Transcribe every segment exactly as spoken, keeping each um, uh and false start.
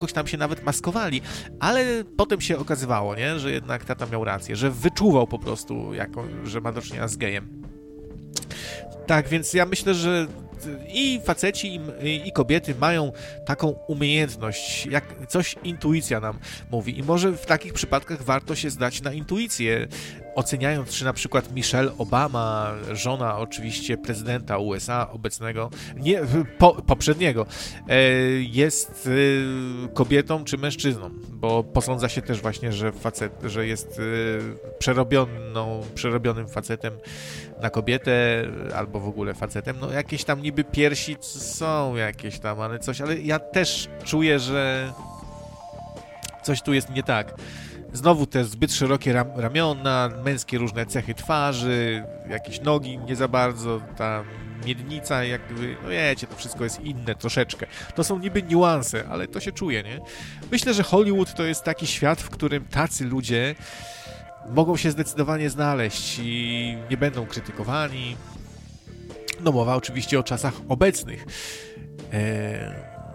jakoś tam się nawet maskowali, ale potem się okazywało, nie, że jednak tata miał rację, że wyczuwał po prostu, jako, że ma do czynienia z gejem. Tak, więc ja myślę, że i faceci, i, i kobiety mają taką umiejętność, jak coś intuicja nam mówi i może w takich przypadkach warto się zdać na intuicję, oceniając, czy na przykład Michelle Obama, żona oczywiście prezydenta U S A obecnego, nie, po, poprzedniego, jest kobietą czy mężczyzną, bo posądza się też właśnie, że facet, że jest przerobioną, przerobionym facetem na kobietę, albo w ogóle facetem, no jakieś tam niby piersi są jakieś tam, ale coś, ale ja też czuję, że coś tu jest nie tak. Znowu te zbyt szerokie ram, ramiona, męskie różne cechy twarzy, jakieś nogi nie za bardzo, ta miednica jakby, no wiecie, to wszystko jest inne troszeczkę. To są niby niuanse, ale to się czuje, nie? Myślę, że Hollywood to jest taki świat, w którym tacy ludzie mogą się zdecydowanie znaleźć i nie będą krytykowani. No mowa oczywiście o czasach obecnych. Eee...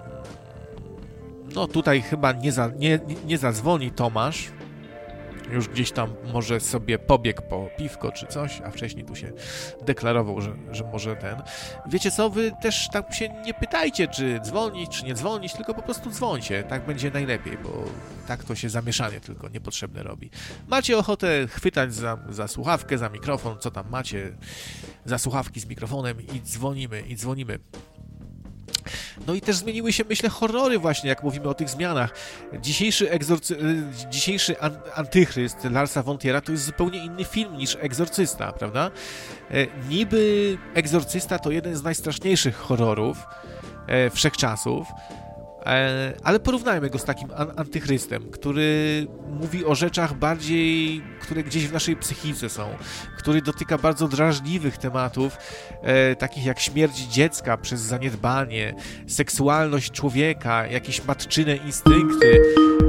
No tutaj chyba nie, za, nie, nie zadzwoni Tomasz. Już gdzieś tam może sobie pobiegł po piwko czy coś, a wcześniej tu się deklarował, że, że może ten. Wiecie co, wy też tak się nie pytajcie, czy dzwonić, czy nie dzwonić, tylko po prostu dzwońcie. Tak będzie najlepiej, bo tak to się zamieszanie tylko niepotrzebne robi. Macie ochotę chwytać za, za słuchawkę, za mikrofon, co tam macie, za słuchawki z mikrofonem i dzwonimy, i dzwonimy. No i też zmieniły się, myślę, horrory właśnie, jak mówimy o tych zmianach. Dzisiejszy, egzorcy... Dzisiejszy an- antychryst Larsa von Triera to jest zupełnie inny film niż Egzorcysta, prawda? E, niby Egzorcysta to jeden z najstraszniejszych horrorów e, wszechczasów, e, ale porównajmy go z takim an- antychrystem, który mówi o rzeczach bardziej, które gdzieś w naszej psychice są, który dotyka bardzo drażliwych tematów, e, takich jak śmierć dziecka przez zaniedbanie, seksualność człowieka, jakieś matczyne instynkty.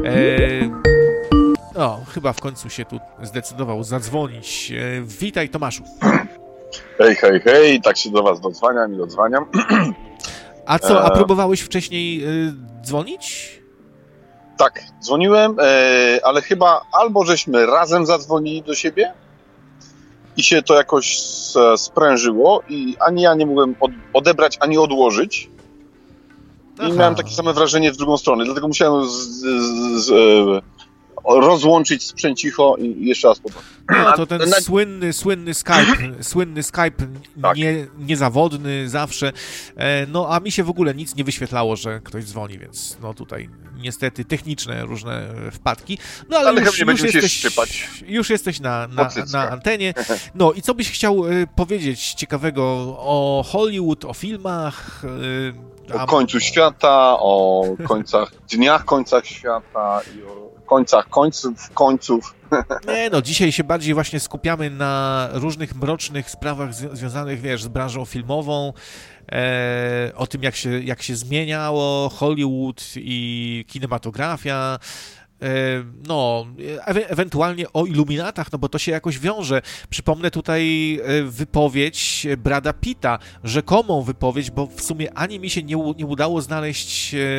E, no, chyba w końcu się tu zdecydował zadzwonić. E, witaj, Tomaszu. Hej, hej, hej, tak się do was dodzwaniam i dodzwaniam. A co, a próbowałeś wcześniej e, dzwonić? Tak, dzwoniłem, e, ale chyba albo żeśmy razem zadzwonili do siebie i się to jakoś sprężyło i ani ja nie mogłem od, odebrać, ani odłożyć. I Aha. miałem takie same wrażenie w drugą stronę, dlatego musiałem z, z, z, rozłączyć sprzęcicho i jeszcze raz potem. No to ten na... słynny, słynny Skype, słynny Skype tak. nie, niezawodny zawsze, no a mi się w ogóle nic nie wyświetlało, że ktoś dzwoni, więc no tutaj niestety techniczne różne wpadki, no ale, ale już, już, jesteś, już jesteś na, na, na antenie. No i co byś chciał powiedzieć ciekawego o Hollywood, o filmach? O końcu świata, o końcach, dniach końcach świata i o końcach końców, końców. Nie no, dzisiaj się bardziej właśnie skupiamy na różnych mrocznych sprawach zw- związanych, wiesz, z branżą filmową, e, o tym, jak się, jak się zmieniało Hollywood i kinematografia, e, no, e- ewentualnie o Iluminatach, no bo to się jakoś wiąże. Przypomnę tutaj wypowiedź Brada Pitta, rzekomą wypowiedź, bo w sumie ani mi się nie, u- nie udało znaleźć e,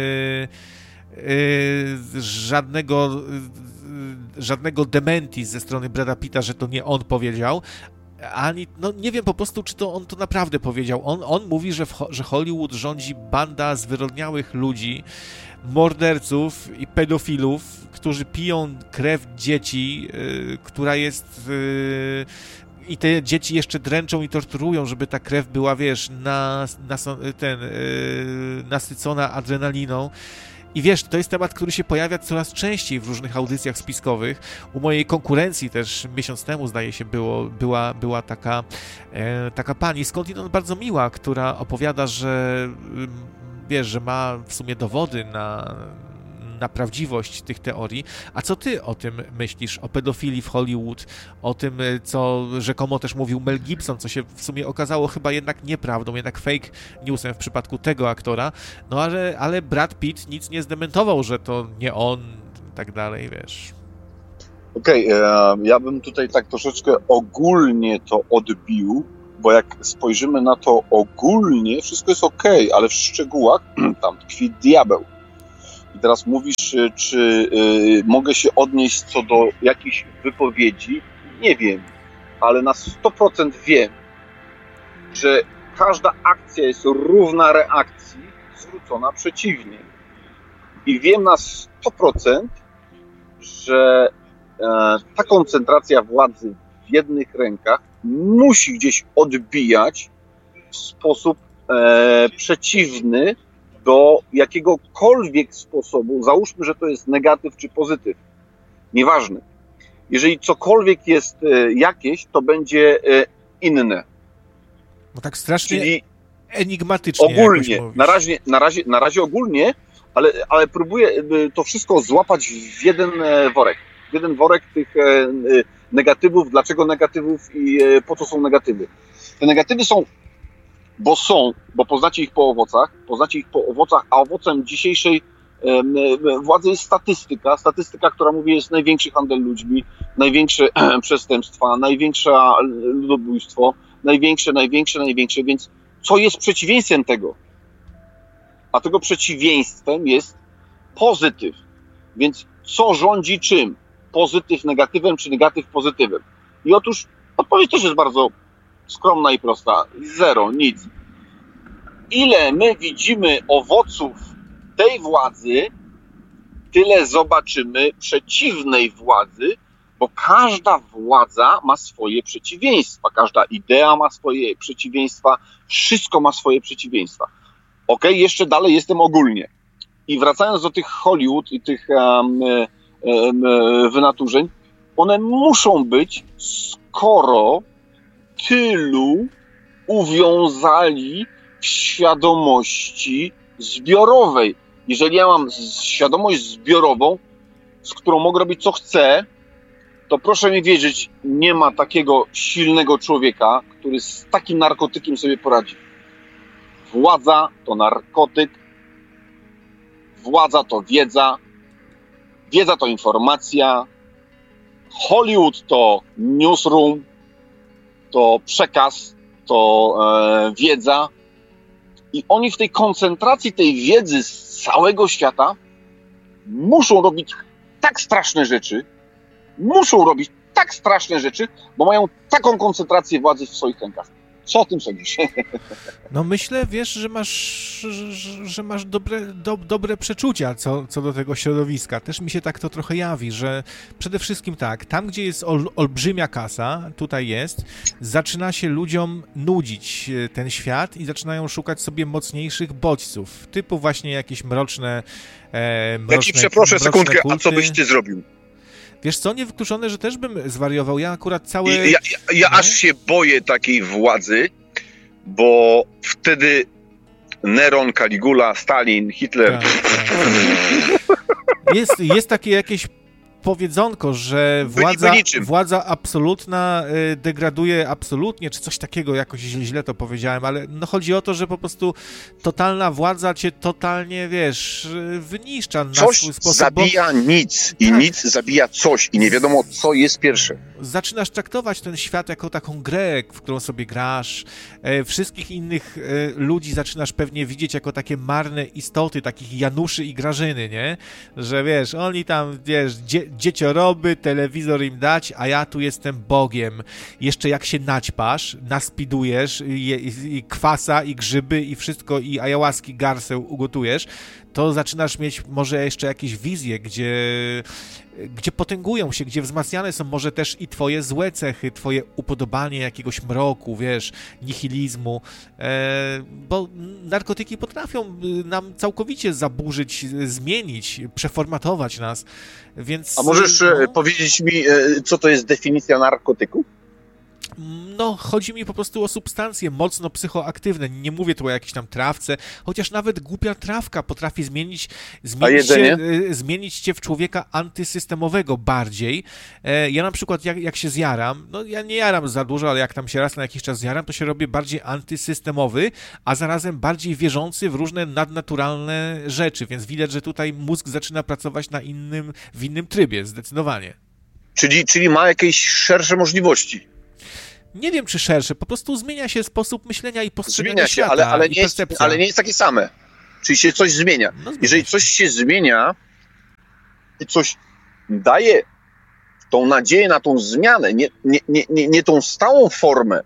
Yy, żadnego yy, żadnego dementi ze strony Brada Pitta, że to nie on powiedział, ani, no nie wiem po prostu, czy to on to naprawdę powiedział. On, on mówi, że, w, że Hollywood rządzi banda zwyrodniałych ludzi, morderców i pedofilów, którzy piją krew dzieci, yy, która jest... Yy, i te dzieci jeszcze dręczą i torturują, żeby ta krew była, wiesz, nas, nas, ten, yy, nasycona adrenaliną. I wiesz, to jest temat, który się pojawia coraz częściej w różnych audycjach spiskowych. U mojej konkurencji też miesiąc temu, zdaje się, było, była, była taka, e, taka pani, skądinąd bardzo miła, która opowiada, że wiesz, że ma w sumie dowody na, na prawdziwość tych teorii. A co ty o tym myślisz? O pedofilii w Hollywood? O tym, co rzekomo też mówił Mel Gibson, co się w sumie okazało chyba jednak nieprawdą, jednak fake newsem w przypadku tego aktora. No ale, ale Brad Pitt nic nie zdementował, że to nie on i tak dalej, wiesz. Okej, okay, ja bym tutaj tak troszeczkę ogólnie to odbił, bo jak spojrzymy na to ogólnie, wszystko jest okej, okay, ale w szczegółach tam tkwi diabeł. I teraz mówisz, czy, czy y, mogę się odnieść co do jakichś wypowiedzi? Nie wiem, ale na sto procent wiem, że każda akcja jest równa reakcji zwrócona przeciwnie. I wiem na sto procent, że e, ta koncentracja władzy w jednych rękach musi gdzieś odbijać w sposób e, przeciwny do jakiegokolwiek sposobu. Załóżmy, że to jest negatyw czy pozytyw. Nieważne. Jeżeli cokolwiek jest e, jakieś, to będzie e, inne. No tak strasznie Czyli enigmatycznie ogólnie, na razie, na, razie, na razie ogólnie, ale, ale próbuję to wszystko złapać w jeden worek. W jeden worek tych negatywów, dlaczego negatywów i po co są negatywy. Te negatywy są, bo są, bo poznacie ich po owocach, poznacie ich po owocach, a owocem dzisiejszej władzy jest statystyka. Statystyka, która mówi, jest największy handel ludźmi, największe przestępstwa, największe ludobójstwo, największe, największe, największe, więc co jest przeciwieństwem tego? A tego przeciwieństwem jest pozytyw. Więc co rządzi czym? Pozytyw negatywem, czy negatyw pozytywem? I otóż odpowiedź też jest bardzo skromna i prosta. Zero, nic. Ile my widzimy owoców tej władzy, tyle zobaczymy przeciwnej władzy, bo każda władza ma swoje przeciwieństwa, każda idea ma swoje przeciwieństwa, wszystko ma swoje przeciwieństwa. Okej, okay, jeszcze dalej jestem ogólnie. I wracając do tych Hollywood i tych um, um, wynaturzeń, one muszą być, skoro tylu uwiązali w świadomości zbiorowej. Jeżeli ja mam świadomość zbiorową, z którą mogę robić co chcę, to proszę mi wierzyć, nie ma takiego silnego człowieka, który z takim narkotykiem sobie poradzi. Władza to narkotyk, władza to wiedza, wiedza to informacja, Hollywood to newsroom, to przekaz, to e, wiedza. I oni w tej koncentracji tej wiedzy z całego świata muszą robić tak straszne rzeczy, muszą robić tak straszne rzeczy, bo mają taką koncentrację władzy w swoich rękach. Co o tym sądzisz? No myślę, wiesz, że masz, że, że masz dobre, do, dobre przeczucia co, co do tego środowiska. Też mi się tak to trochę jawi, że przede wszystkim tak, tam gdzie jest ol, olbrzymia kasa, tutaj jest, zaczyna się ludziom nudzić ten świat i zaczynają szukać sobie mocniejszych bodźców, typu właśnie jakieś mroczne e, mroczne, Ja ci przeproszę mroczne sekundkę, kulty. A co byś ty zrobił? Wiesz co, niewykluczone, że też bym zwariował. Ja akurat całe... Ja, ja, ja aż się boję takiej władzy, bo wtedy Neron, Caligula, Stalin, Hitler... Tak, tak. Jest, jest takie jakieś powiedzonko, że władza, władza absolutna y, degraduje absolutnie, czy coś takiego, jakoś źle to powiedziałem, ale no chodzi o to, że po prostu totalna władza cię totalnie, wiesz, wyniszcza na coś swój sposób. Zabija bo... nic i tak. Nic zabija coś i nie wiadomo, co jest pierwsze. Zaczynasz traktować ten świat jako taką grę, w którą sobie grasz. E, wszystkich innych e, ludzi zaczynasz pewnie widzieć jako takie marne istoty, takich Januszy i Grażyny, nie? Że wiesz, oni tam, wiesz, dzie dziecioroby, telewizor im dać, a ja tu jestem Bogiem. Jeszcze jak się naćpasz, naspidujesz i, i, i kwasa, i grzyby, i wszystko, i ayahuaski garseł ugotujesz, to zaczynasz mieć może jeszcze jakieś wizje, gdzie, gdzie potęgują się, gdzie wzmacniane są może też i twoje złe cechy, twoje upodobanie jakiegoś mroku, wiesz, nihilizmu, e, bo narkotyki potrafią nam całkowicie zaburzyć, zmienić, przeformatować nas, więc... A możesz no, powiedzieć mi, co to jest definicja narkotyku? No, chodzi mi po prostu o substancje mocno psychoaktywne. Nie mówię tu o jakiejś tam trawce, chociaż nawet głupia trawka potrafi zmienić, zmienić, cię, zmienić cię w człowieka antysystemowego bardziej. Ja na przykład jak, jak się zjaram, no ja nie jaram za dużo, ale jak tam się raz na jakiś czas zjaram, to się robię bardziej antysystemowy, a zarazem bardziej wierzący w różne nadnaturalne rzeczy, więc widać, że tutaj mózg zaczyna pracować na innym, w innym trybie, zdecydowanie. Czyli, czyli ma jakieś szersze możliwości. Nie wiem, czy szersze, po prostu zmienia się sposób myślenia i postrzegania zmienia się, świata ale, ale, i nie jest, ale nie jest takie same. Czyli się coś zmienia. No, jeżeli coś się zmienia i coś daje tą nadzieję na tą zmianę, nie, nie, nie, nie, nie tą stałą formę,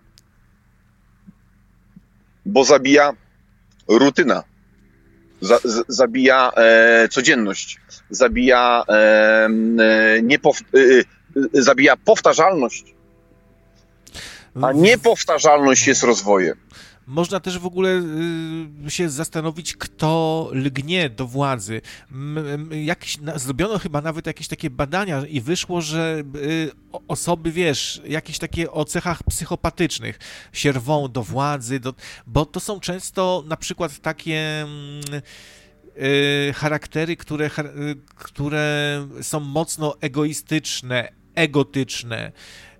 bo zabija rutyna, za, z, zabija e, codzienność, zabija, e, e, niepow, e, e, zabija powtarzalność, a niepowtarzalność jest rozwojem. Można też w ogóle y, się zastanowić, kto lgnie do władzy. M, m, jakieś, na, zrobiono chyba nawet jakieś takie badania i wyszło, że y, osoby, wiesz, jakieś takie o cechach psychopatycznych się rwą do władzy, do, bo to są często na przykład takie y, charaktery, które, y, które są mocno egoistyczne, egotyczne,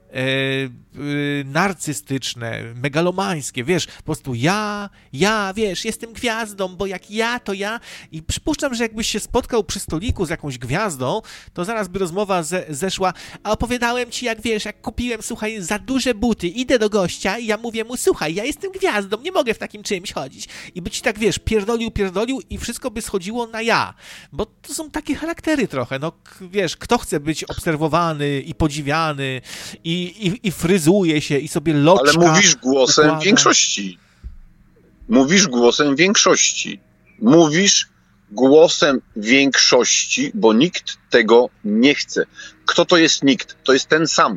narcystyczne, megalomańskie, wiesz, po prostu ja, ja, wiesz, jestem gwiazdą, bo jak ja, to ja i przypuszczam, że jakbyś się spotkał przy stoliku z jakąś gwiazdą, to zaraz by rozmowa ze, zeszła, a opowiadałem ci, jak wiesz, jak kupiłem, słuchaj, za duże buty, idę do gościa i ja mówię mu, słuchaj, ja jestem gwiazdą, nie mogę w takim czymś chodzić i by ci tak, wiesz, pierdolił, pierdolił i wszystko by schodziło na ja, bo to są takie charaktery trochę, no, wiesz, kto chce być obserwowany i podziwiany i I, i fryzuje się i sobie loczka... Ale mówisz głosem układa. większości. Mówisz głosem większości. Mówisz głosem większości, bo nikt tego nie chce. Kto to jest nikt? To jest ten sam.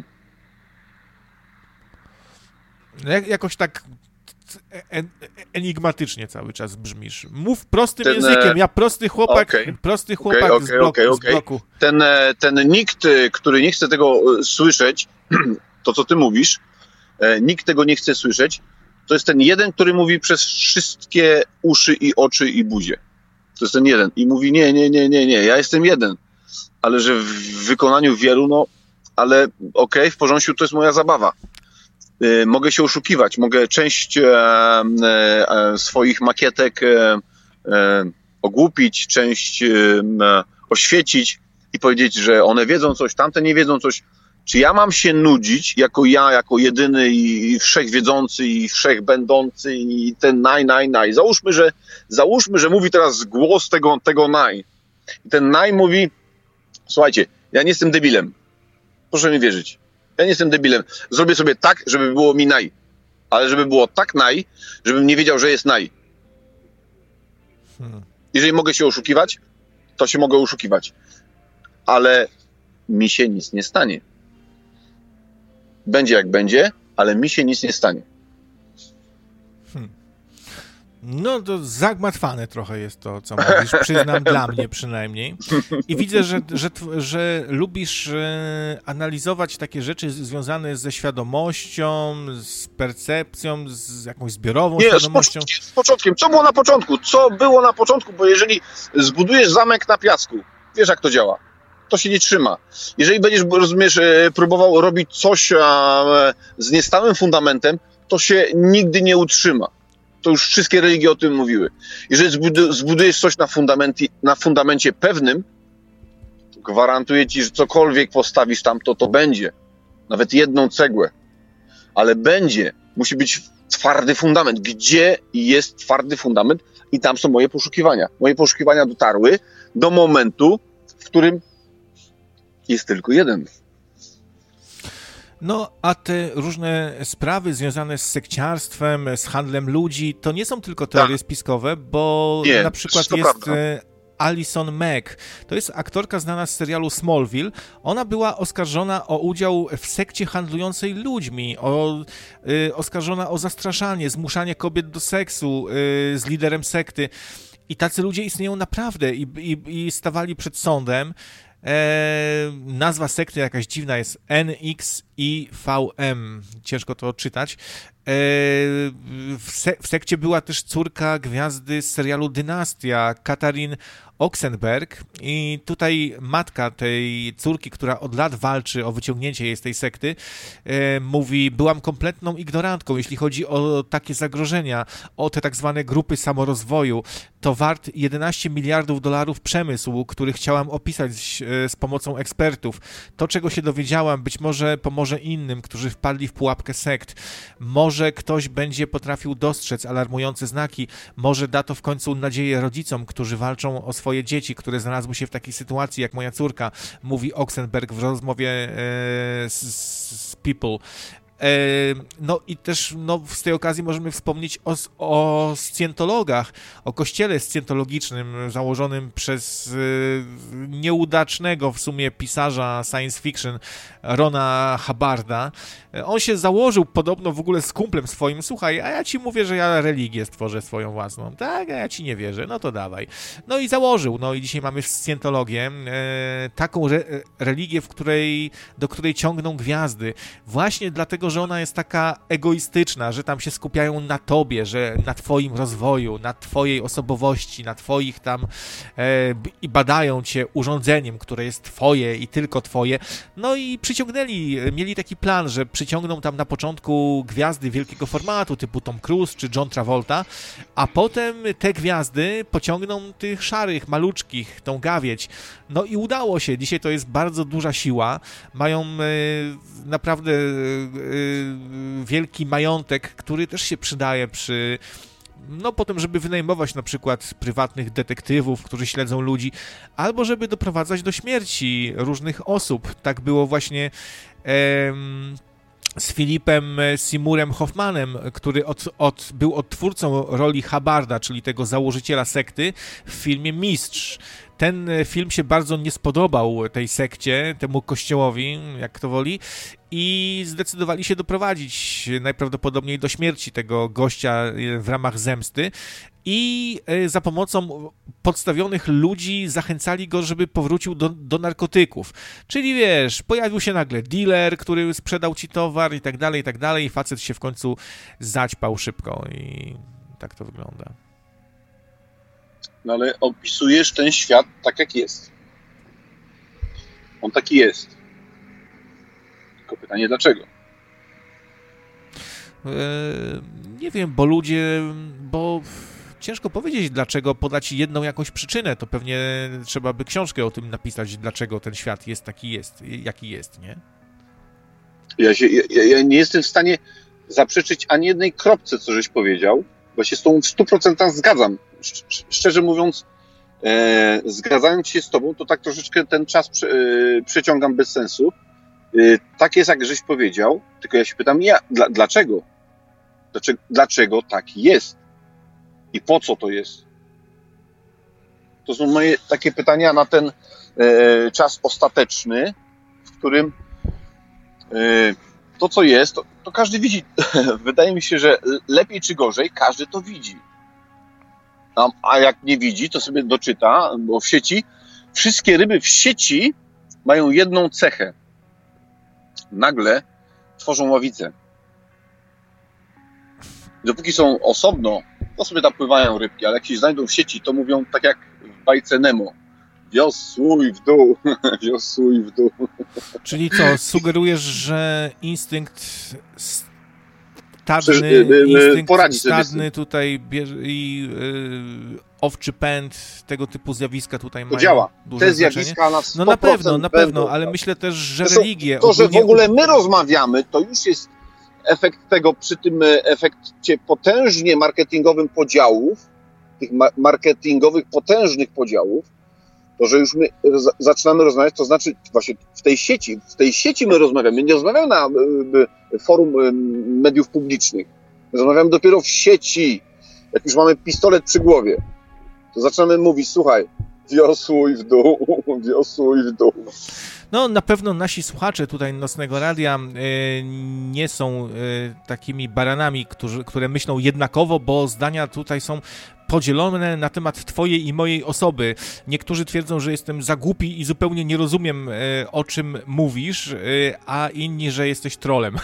Jak, jakoś tak en, enigmatycznie cały czas brzmisz. Mów prostym ten, językiem. Ja prosty chłopak, okay. prosty chłopak okay, okay, z, bloku, okay, okay. z bloku. Ten, ten nikt, który nie chce tego słyszeć, to co ty mówisz, nikt tego nie chce słyszeć, to jest ten jeden, który mówi przez wszystkie uszy i oczy i buzię. To jest ten jeden. I mówi nie, nie, nie, nie, nie, ja jestem jeden. Ale że w wykonaniu wielu, no, ale okej, okay, w porządku, to jest moja zabawa. Y, mogę się oszukiwać, mogę część e, e, swoich makietek e, e, ogłupić, część e, oświecić i powiedzieć, że one wiedzą coś, tamte nie wiedzą coś. Czy ja mam się nudzić jako ja, jako jedyny i wszechwiedzący i wszechbędący i ten naj, naj, naj. Załóżmy, że, załóżmy, że mówi teraz głos tego, tego naj. I ten naj mówi, słuchajcie, ja nie jestem debilem. Proszę mi wierzyć. Ja nie jestem debilem. Zrobię sobie tak, żeby było mi naj. Ale żeby było tak naj, żebym nie wiedział, że jest naj. Hmm. Jeżeli mogę się oszukiwać, to się mogę oszukiwać. Ale mi się nic nie stanie. Będzie jak będzie, ale mi się nic nie stanie. Hmm. No to zagmatwane trochę jest to, co mówisz, przyznam, dla mnie przynajmniej. I widzę, że, że, że lubisz e, analizować takie rzeczy związane ze świadomością, z percepcją, z jakąś zbiorową Nie, świadomością. Z, z początkiem. Co było na początku? Co było na początku? Bo jeżeli zbudujesz zamek na piasku, wiesz jak to działa. To się nie trzyma. Jeżeli będziesz, rozumiesz, próbował robić coś z niestałym fundamentem, to się nigdy nie utrzyma. To już wszystkie religie o tym mówiły. Jeżeli zbudujesz coś na fundamencie, na fundamencie pewnym, to gwarantuję ci, że cokolwiek postawisz tam, to to będzie. Nawet jedną cegłę. Ale będzie. Musi być twardy fundament. Gdzie jest twardy fundament? I tam są moje poszukiwania. Moje poszukiwania dotarły do momentu, w którym jest tylko jeden. No, a te różne sprawy związane z sekciarstwem, z handlem ludzi, to nie są tylko teorie tak. spiskowe, bo nie, na przykład jest prawda. Alison Mack. To jest aktorka znana z serialu Smallville. Ona była oskarżona o udział w sekcie handlującej ludźmi, o, y, oskarżona o zastraszanie, zmuszanie kobiet do seksu y, z liderem sekty. I tacy ludzie istnieją naprawdę i, i, i stawali przed sądem. E, nazwa sekty jakaś dziwna jest N X I V M, ciężko to odczytać. E, w, se, w sekcie była też córka gwiazdy z serialu Dynastia, Katharine Oxenberg i tutaj matka tej córki, która od lat walczy o wyciągnięcie jej z tej sekty, e, mówi, byłam kompletną ignorantką, jeśli chodzi o takie zagrożenia, o te tak zwane grupy samorozwoju. To wart jedenaście miliardów dolarów przemysł, który chciałam opisać z, z pomocą ekspertów. To, czego się dowiedziałam, być może pomoże innym, którzy wpadli w pułapkę sekt. Może ktoś będzie potrafił dostrzec alarmujące znaki, może da to w końcu nadzieję rodzicom, którzy walczą o swoje dzieci, które znalazły się w takiej sytuacji, jak moja córka, mówi Oxenberg w rozmowie e, z, z People. No i też no, z tej okazji możemy wspomnieć o, o scjentologach, o kościele scjentologicznym założonym przez y, nieudacznego w sumie pisarza science fiction Rona Hubbarda. On się założył podobno w ogóle z kumplem swoim, słuchaj, a ja ci mówię, że ja religię stworzę swoją własną, tak, a ja ci nie wierzę, no to dawaj. No i założył, no i dzisiaj mamy scjentologię, e, taką re, religię, w której, do której ciągną gwiazdy, właśnie dlatego, że ona jest taka egoistyczna, że tam się skupiają na tobie, że na twoim rozwoju, na twojej osobowości, na twoich tam e, i badają cię urządzeniem, które jest twoje i tylko twoje. No i przyciągnęli, mieli taki plan, że przyciągną tam na początku gwiazdy wielkiego formatu, typu Tom Cruise czy John Travolta, a potem te gwiazdy pociągną tych szarych, maluczkich, tą gawieć. No i udało się. Dzisiaj to jest bardzo duża siła. Mają e, naprawdę e, wielki majątek, który też się przydaje przy, no potem, żeby wynajmować na przykład prywatnych detektywów, którzy śledzą ludzi, albo żeby doprowadzać do śmierci różnych osób. Tak było właśnie em, z Philipem Seymourem Hoffmanem, który od, od, był odtwórcą roli Hubbarda, czyli tego założyciela sekty w filmie Mistrz. Ten film się bardzo nie spodobał tej sekcie, temu kościołowi, jak kto woli, i zdecydowali się doprowadzić najprawdopodobniej do śmierci tego gościa w ramach zemsty i za pomocą podstawionych ludzi zachęcali go, żeby powrócił do, do narkotyków. Czyli wiesz, pojawił się nagle dealer, który sprzedał ci towar i tak dalej, i tak dalej, i facet się w końcu zaćpał szybko i tak to wygląda. No ale opisujesz ten świat tak, jak jest. On taki jest. Tylko pytanie, dlaczego? Eee, nie wiem, bo ludzie, bo ciężko powiedzieć, dlaczego, podać jedną jakąś przyczynę, to pewnie trzeba by książkę o tym napisać, dlaczego ten świat jest taki jest, jaki jest, nie? Ja, się, ja, ja nie jestem w stanie zaprzeczyć ani jednej kropce, co żeś powiedział, bo się z tą w stu procentach zgadzam. Szczerze mówiąc, e, zgadzając się z tobą, to tak troszeczkę ten czas prze, e, przeciągam bez sensu. E, tak jest, jak żeś powiedział, tylko ja się pytam, ja, dla, dlaczego? dlaczego? Dlaczego tak jest? I po co to jest? To są moje takie pytania na ten e, czas ostateczny, w którym e, to, co jest, to, to każdy widzi. Wydaje mi się, że lepiej czy gorzej, każdy to widzi. A, a jak nie widzi, to sobie doczyta, bo w sieci, wszystkie ryby w sieci mają jedną cechę. Nagle tworzą ławicę. Dopóki są osobno, to sobie tam pływają rybki, ale jak się znajdą w sieci, to mówią tak jak w bajce Nemo. Wiosłuj w dół, wiosłuj w dół. Czyli co, sugerujesz, że instynkt stadny, instynkt stadny tutaj bierze, i yy, owczy pęd, tego typu zjawiska tutaj to mają działa. Duże Te znaczenie? Zjawiska na sto procent no na pewno, na pewno, będą, ale tak. myślę też, że to, religie... To, że ogólnie... w ogóle my rozmawiamy, to już jest efekt tego, przy tym efekcie potężnie marketingowym podziałów, tych ma- marketingowych potężnych podziałów, to, że już my roz- zaczynamy rozmawiać, to znaczy właśnie w tej sieci, w tej sieci my rozmawiamy, nie rozmawiamy na y, forum y, mediów publicznych, my rozmawiamy dopiero w sieci, jak już mamy pistolet przy głowie, to zaczynamy mówić, słuchaj, wiosłuj w dół, wiosłuj w dół. No na pewno nasi słuchacze tutaj Nocnego Radia y, nie są y, takimi baranami, którzy, które myślą jednakowo, bo zdania tutaj są podzielone na temat twojej i mojej osoby. Niektórzy twierdzą, że jestem za głupi i zupełnie nie rozumiem, y, o czym mówisz, y, a inni, że jesteś trolem.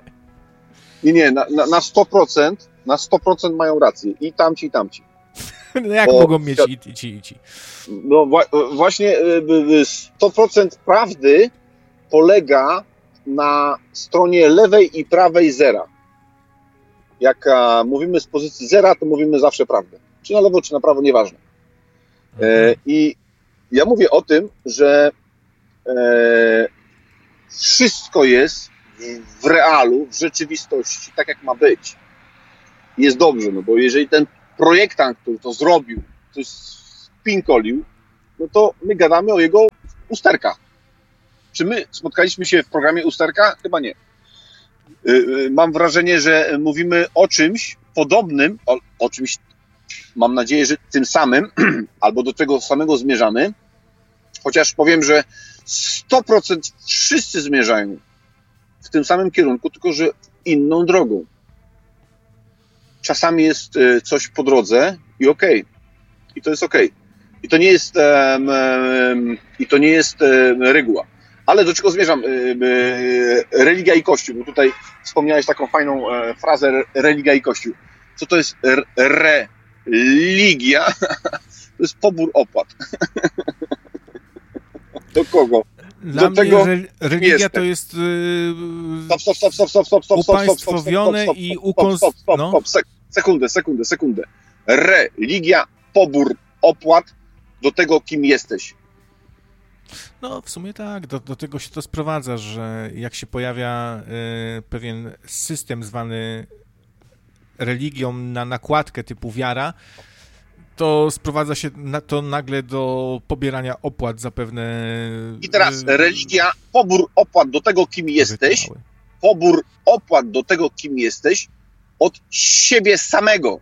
Nie, nie, na, na, na sto procent, na sto procent mają rację. I tamci, i tamci. No jak Bo, mogą mieć i ci, i ci? No właśnie sto procent prawdy polega na stronie lewej i prawej zera. Jak mówimy z pozycji zera, to mówimy zawsze prawdę. Czy na lewo, czy na prawo, nieważne. E, I ja mówię o tym, że e, wszystko jest w, w realu, w rzeczywistości, tak jak ma być. Jest dobrze, no bo jeżeli ten projektant, który to zrobił, coś spinkolił, no to my gadamy o jego usterkach. Czy my spotkaliśmy się w programie Usterka? Chyba nie. Mam wrażenie, że mówimy o czymś podobnym, o, o czymś, mam nadzieję, że tym samym, albo do tego samego zmierzamy, chociaż powiem, że sto procent wszyscy zmierzają w tym samym kierunku, tylko że inną drogą. Czasami jest coś po drodze i okej. Okay. I to jest okej. Okay. I to nie jest um, um, i to nie jest um, reguła. Ale do czego zmierzam? Religia i Kościół. Bo tutaj wspomniałeś taką fajną frazę religia i Kościół. Co to jest religia? To jest pobór opłat. Do kogo? Dla do mnie tego re, religia to jest yy, stop, stop, stop, stop, stop, stop, upaństwowione stop, stop, i stop, ukons... stop, stop, no. stop, stop, sekundę, sekundę, sekundę. Religia, pobór opłat do tego, kim jesteś. No, w sumie tak, do, do tego się to sprowadza, że jak się pojawia y, pewien system zwany religią na nakładkę typu wiara, to sprowadza się na, to nagle do pobierania opłat za pewne... I teraz y, religia, pobór opłat do tego, kim jesteś, rytuały. Pobór opłat do tego, kim jesteś od siebie samego.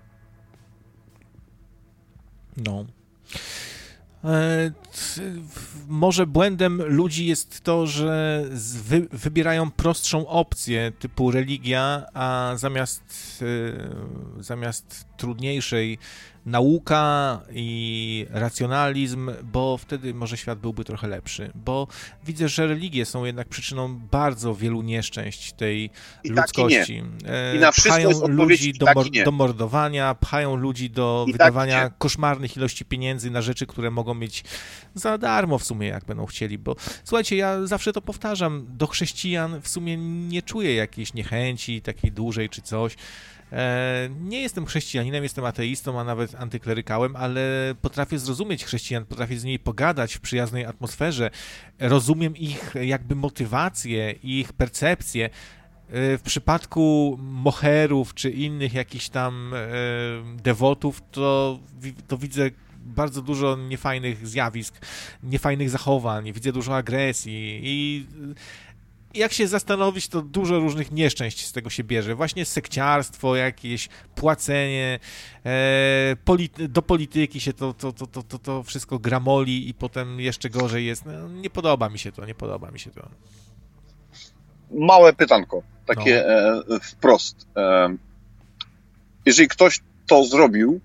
No. E, może błędem ludzi jest to, że wy, wybierają prostszą opcję typu religia, a zamiast, e, zamiast trudniejszej nauka i racjonalizm, bo wtedy może świat byłby trochę lepszy. Bo widzę, że religie są jednak przyczyną bardzo wielu nieszczęść tej I ludzkości. Tak i, I na wszystko pchają jest ludzi do, tak mor- do mordowania, pchają ludzi do I wydawania tak koszmarnych ilości pieniędzy na rzeczy, które mogą mieć za darmo w sumie, jak będą chcieli. Bo słuchajcie, ja zawsze to powtarzam, do chrześcijan w sumie nie czuję jakiejś niechęci takiej dużej czy coś. Nie jestem chrześcijaninem, jestem ateistą, a nawet antyklerykałem, ale potrafię zrozumieć chrześcijan, potrafię z nimi pogadać w przyjaznej atmosferze, rozumiem ich jakby motywacje, ich percepcje. W przypadku moherów czy innych jakichś tam dewotów, to, to widzę bardzo dużo niefajnych zjawisk, niefajnych zachowań, widzę dużo agresji i jak się zastanowić, to dużo różnych nieszczęść z tego się bierze. Właśnie sekciarstwo, jakieś płacenie, e, polity, do polityki się to, to, to, to, to, to wszystko gramoli i potem jeszcze gorzej jest. No, nie podoba mi się to, nie podoba mi się to. Małe pytanko, takie no. e, wprost. E, jeżeli ktoś to zrobił,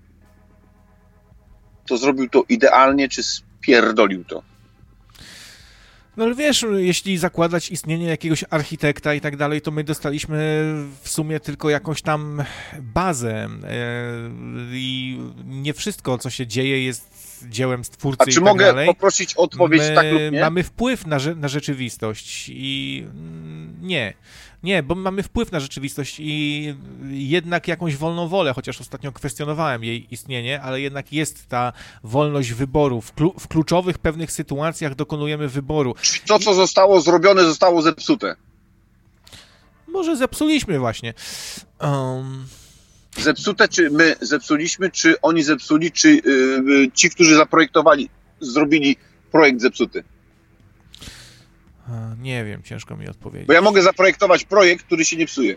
to zrobił to idealnie, czy spierdolił to? No ale wiesz, jeśli zakładać istnienie jakiegoś architekta i tak dalej, to my dostaliśmy w sumie tylko jakąś tam bazę i nie wszystko, co się dzieje, jest dziełem stwórcy. A czy i tak mogę dalej. poprosić o odpowiedź my tak lub nie? Mamy wpływ na, na rzeczywistość i nie. Nie, bo mamy wpływ na rzeczywistość i jednak jakąś wolną wolę, chociaż ostatnio kwestionowałem jej istnienie, ale jednak jest ta wolność wyboru. W, klu- w kluczowych pewnych sytuacjach dokonujemy wyboru. Czyli to, co zostało zrobione, zostało zepsute. Może zepsuliśmy właśnie. Um... Zepsute, czy my zepsuliśmy, czy oni zepsuli, czy yy, ci, którzy zaprojektowali, zrobili projekt zepsuty? Nie wiem, ciężko mi odpowiedzieć. Bo ja mogę zaprojektować projekt, który się nie psuje.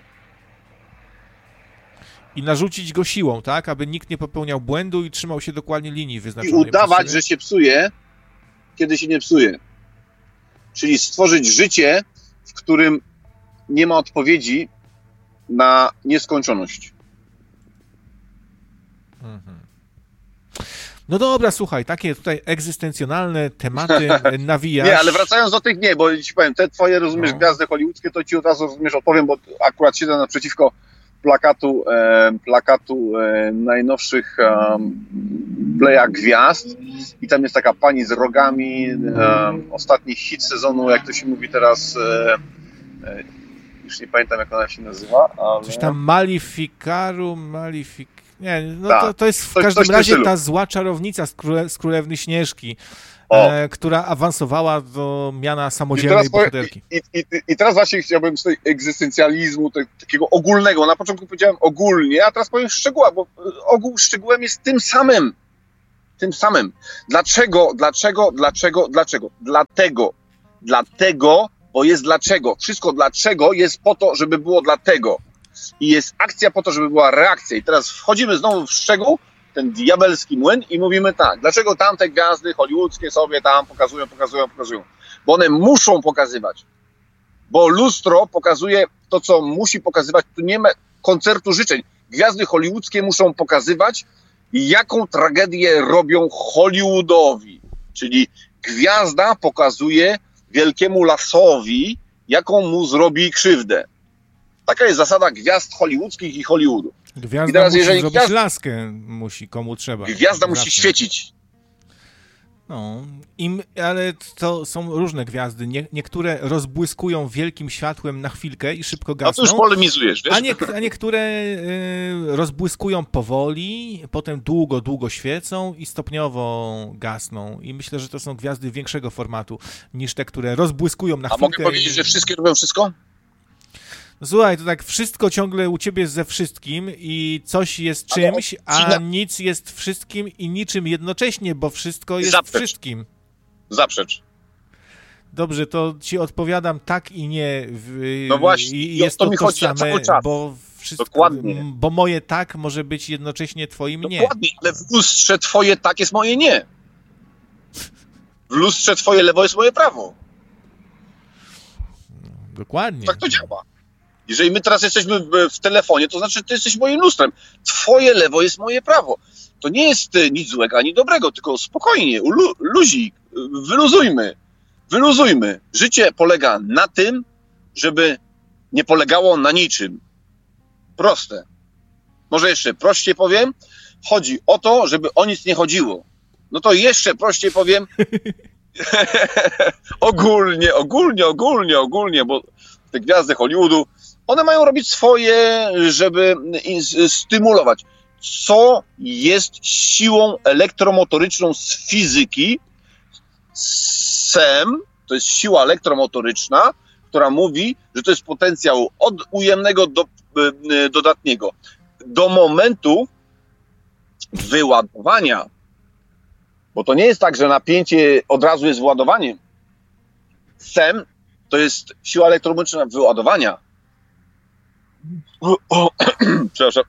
I narzucić go siłą, tak? Aby nikt nie popełniał błędu i trzymał się dokładnie linii wyznaczonej. I udawać, że się psuje, kiedy się nie psuje. Czyli stworzyć życie, w którym nie ma odpowiedzi na nieskończoność. Mhm. No dobra, słuchaj, takie tutaj egzystencjonalne tematy nawijasz. Nie, ale wracając do tych, nie, bo ci powiem, te twoje, rozumiesz, no. Gwiazdy hollywoodzkie, to ci od razu, rozumiesz, odpowiem, bo akurat siedzę naprzeciwko plakatu, e, plakatu e, najnowszych e, Playa Gwiazd i tam jest taka pani z rogami, e, ostatni hit sezonu, jak to się mówi teraz, e, e, już nie pamiętam jak ona się nazywa, ale... Coś tam Malificaru, Malifik... Nie, no Ta, to, to jest w coś, każdym coś razie ta zła czarownica z, króle, z Królewny Śnieżki, e, która awansowała do miana samodzielnej I bohaterki. I, i, i teraz właśnie chciałbym z tej egzystencjalizmu, te, takiego ogólnego, na początku powiedziałem ogólnie, a teraz powiem szczegóła, bo ogół szczegółem jest tym samym. Tym samym. Dlaczego, dlaczego, dlaczego, dlaczego? Dlatego, dlatego, bo jest dlaczego. Wszystko dlaczego jest po to, żeby było dlatego. I jest akcja po to, żeby była reakcja. I teraz wchodzimy znowu w szczegół, ten diabelski młyn i mówimy tak, dlaczego tamte gwiazdy hollywoodzkie sobie tam pokazują, pokazują, pokazują? Bo one muszą pokazywać. Bo lustro pokazuje to, co musi pokazywać. Tu nie ma koncertu życzeń. Gwiazdy hollywoodzkie muszą pokazywać, jaką tragedię robią Hollywoodowi. Czyli gwiazda pokazuje wielkiemu lasowi, jaką mu zrobi krzywdę. Taka jest zasada gwiazd hollywoodzkich i Hollywoodu. Gwiazda I teraz, musi jeżeli zrobić gwiazda, laskę, musi komu trzeba. Gwiazda musi Zawsze. świecić. No, im, ale to są różne gwiazdy. Nie, niektóre rozbłyskują wielkim światłem na chwilkę i szybko gasną. No to już polemizujesz, wiesz? A, nie, a niektóre y, rozbłyskują powoli, potem długo, długo świecą i stopniowo gasną. I myślę, że to są gwiazdy większego formatu niż te, które rozbłyskują na A chwilkę. mogę powiedzieć, i... że wszystkie robią wszystko? Słuchaj, to tak wszystko ciągle u ciebie jest ze wszystkim i coś jest czymś, a nic jest wszystkim i niczym jednocześnie, bo wszystko jest Zaprzecz. wszystkim. Zaprzecz. Dobrze, to ci odpowiadam tak i nie. W, No właśnie, i i o jest to to mi to chodzi same, cały czas. bo wszystko, Dokładnie. bo moje tak może być jednocześnie twoim nie. Dokładnie, ale w lustrze twoje tak jest moje nie. W lustrze twoje lewo jest moje prawo. Dokładnie. Tak to działa. Jeżeli my teraz jesteśmy w, w telefonie, to znaczy, że ty jesteś moim lustrem. Twoje lewo jest moje prawo. To nie jest y, nic złego ani dobrego, tylko spokojnie, ulu, luzik, y, wyluzujmy. Wyluzujmy. Życie polega na tym, żeby nie polegało na niczym. Proste. Może jeszcze prościej powiem. Chodzi o to, żeby o nic nie chodziło. No to jeszcze prościej powiem. ogólnie, ogólnie, ogólnie, ogólnie, bo te gwiazdy Hollywoodu, one mają robić swoje, żeby stymulować. Co jest siłą elektromotoryczną z fizyki? S E M to jest siła elektromotoryczna, która mówi, że to jest potencjał od ujemnego do y, dodatniego. Do momentu wyładowania, bo to nie jest tak, że napięcie od razu jest wyładowaniem. S E M to jest siła elektromotoryczna wyładowania. O, o, przepraszam.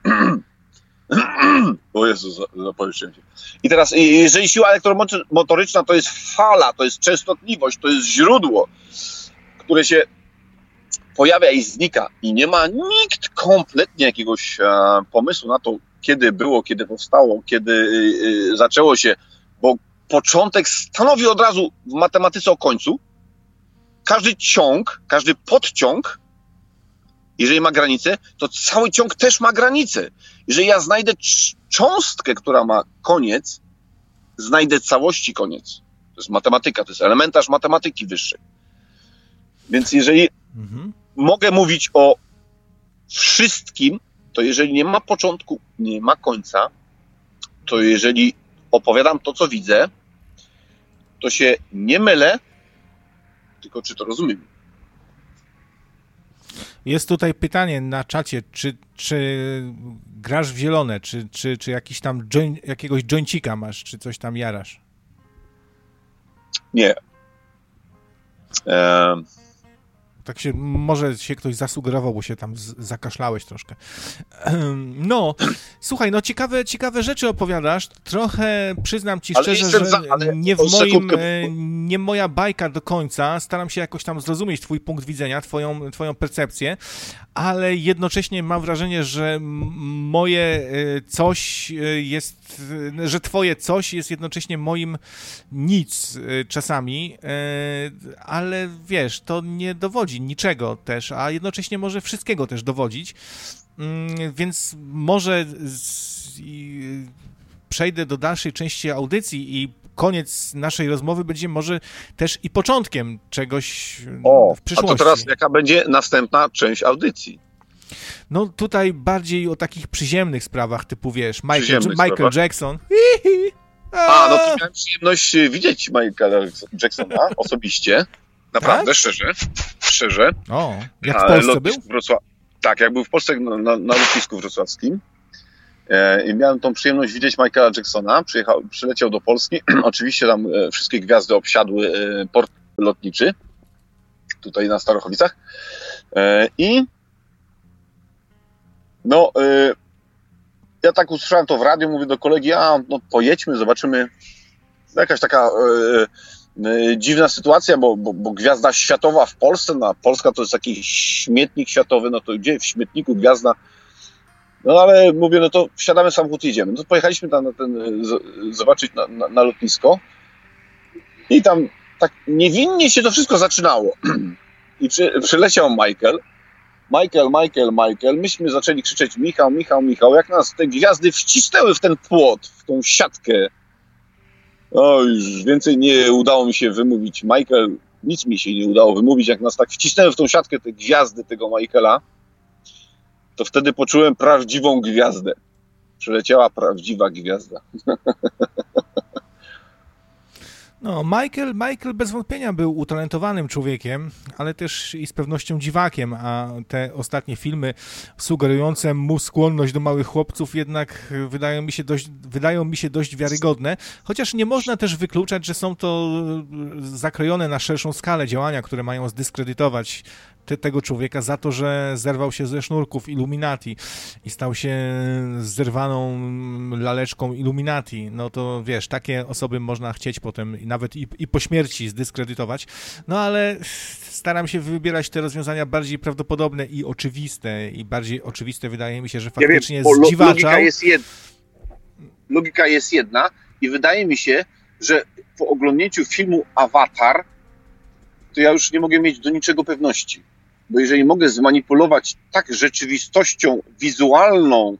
O Jezu, zapowietrzyłem się. I teraz, jeżeli siła elektromotoryczna to jest fala, to jest częstotliwość, to jest źródło, które się pojawia i znika i nie ma nikt kompletnie jakiegoś e, pomysłu na to, kiedy było, kiedy powstało, kiedy y, zaczęło się, bo początek stanowi od razu w matematyce o końcu. Każdy ciąg, każdy podciąg, jeżeli ma granicę, to cały ciąg też ma granicę. Jeżeli ja znajdę cząstkę, która ma koniec, znajdę całości koniec. To jest matematyka, to jest elementarz matematyki wyższej. Więc jeżeli mhm. mogę mówić o wszystkim, to jeżeli nie ma początku, nie ma końca, to jeżeli opowiadam to, co widzę, to się nie mylę, tylko czy to rozumiem. Jest tutaj pytanie na czacie, czy, czy grasz w zielone, czy, czy, czy jakiś tam join, jakiegoś joincika masz, czy coś tam jarasz? Nie. Um. Tak się, może się ktoś zasugerował, bo się tam z, zakaszlałeś troszkę. No, słuchaj, no ciekawe, ciekawe rzeczy opowiadasz. Trochę przyznam ci szczerze, że za, nie w moim, nie moja bajka do końca. Staram się jakoś tam zrozumieć twój punkt widzenia, twoją, twoją percepcję, ale jednocześnie mam wrażenie, że moje coś jest, że twoje coś jest jednocześnie moim nic czasami, ale wiesz, to nie dowodzi niczego też, a jednocześnie może wszystkiego też dowodzić. Więc może z, i, przejdę do dalszej części audycji i koniec naszej rozmowy będzie może też i początkiem czegoś o, w przyszłości. A to teraz jaka będzie następna część audycji? No tutaj bardziej o takich przyziemnych sprawach, typu wiesz, Michael, Michael sprawach. Jackson. A, no to miałem przyjemność widzieć Michaela Jacksona osobiście. Naprawdę, tak? szczerze. Szczerze. O, jak w Polsce był? Wrocław... Tak, jak był w Polsce na, na, na lotnisku wrocławskim. E, miałem tą przyjemność widzieć Michaela Jacksona. Przyjechał, przyleciał do Polski. Oczywiście tam e, wszystkie gwiazdy obsiadły e, port lotniczy. Tutaj na Starochowicach. E, I no... E, ja tak usłyszałem to w radiu, mówię do kolegi, a no pojedźmy, zobaczymy. Jakaś taka e, e, dziwna sytuacja, bo, bo, bo gwiazda światowa w Polsce, no, Polska to jest taki śmietnik światowy, no to gdzie w śmietniku gwiazda? No ale mówię, no to wsiadamy w samochód i jedziemy. No to pojechaliśmy tam na ten, z, zobaczyć na, na, na lotnisko i tam tak niewinnie się to wszystko zaczynało. I przy, przyleciał Michael, Michael, Michael, Michael, myśmy zaczęli krzyczeć Michał, Michał, Michał, jak nas te gwiazdy wcisnęły w ten płot, w tą siatkę. O, już więcej nie udało mi się wymówić. Michael, nic mi się nie udało wymówić, jak nas tak wcisnęły w tą siatkę te gwiazdy tego Michaela, to wtedy poczułem prawdziwą gwiazdę. Przyleciała prawdziwa gwiazda. No, Michael, Michael bez wątpienia był utalentowanym człowiekiem, ale też i z pewnością dziwakiem, a te ostatnie filmy sugerujące mu skłonność do małych chłopców jednak wydają mi się dość, wydają mi się dość wiarygodne, chociaż nie można też wykluczać, że są to zakrojone na szerszą skalę działania, które mają zdyskredytować te, tego człowieka za to, że zerwał się ze sznurków Illuminati i stał się zerwaną laleczką Illuminati. No to wiesz, takie osoby można chcieć potem nawet i, i po śmierci zdyskredytować. No ale staram się wybierać te rozwiązania bardziej prawdopodobne i oczywiste i bardziej oczywiste wydaje mi się, że faktycznie ja wiem, zdziwaczał. Logika jest, jed... logika jest jedna i wydaje mi się, że po oglądnięciu filmu Avatar to ja już nie mogę mieć do niczego pewności. Bo jeżeli mogę zmanipulować tak rzeczywistością wizualną,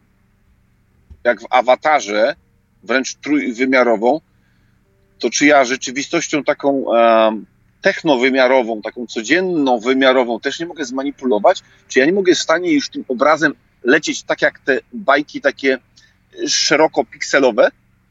jak w Awatarze, wręcz trójwymiarową, to czy ja rzeczywistością taką e, technowymiarową, taką codzienną wymiarową też nie mogę zmanipulować? Czy ja nie mogę w stanie już tym obrazem lecieć tak jak te bajki takie szeroko pikselowe?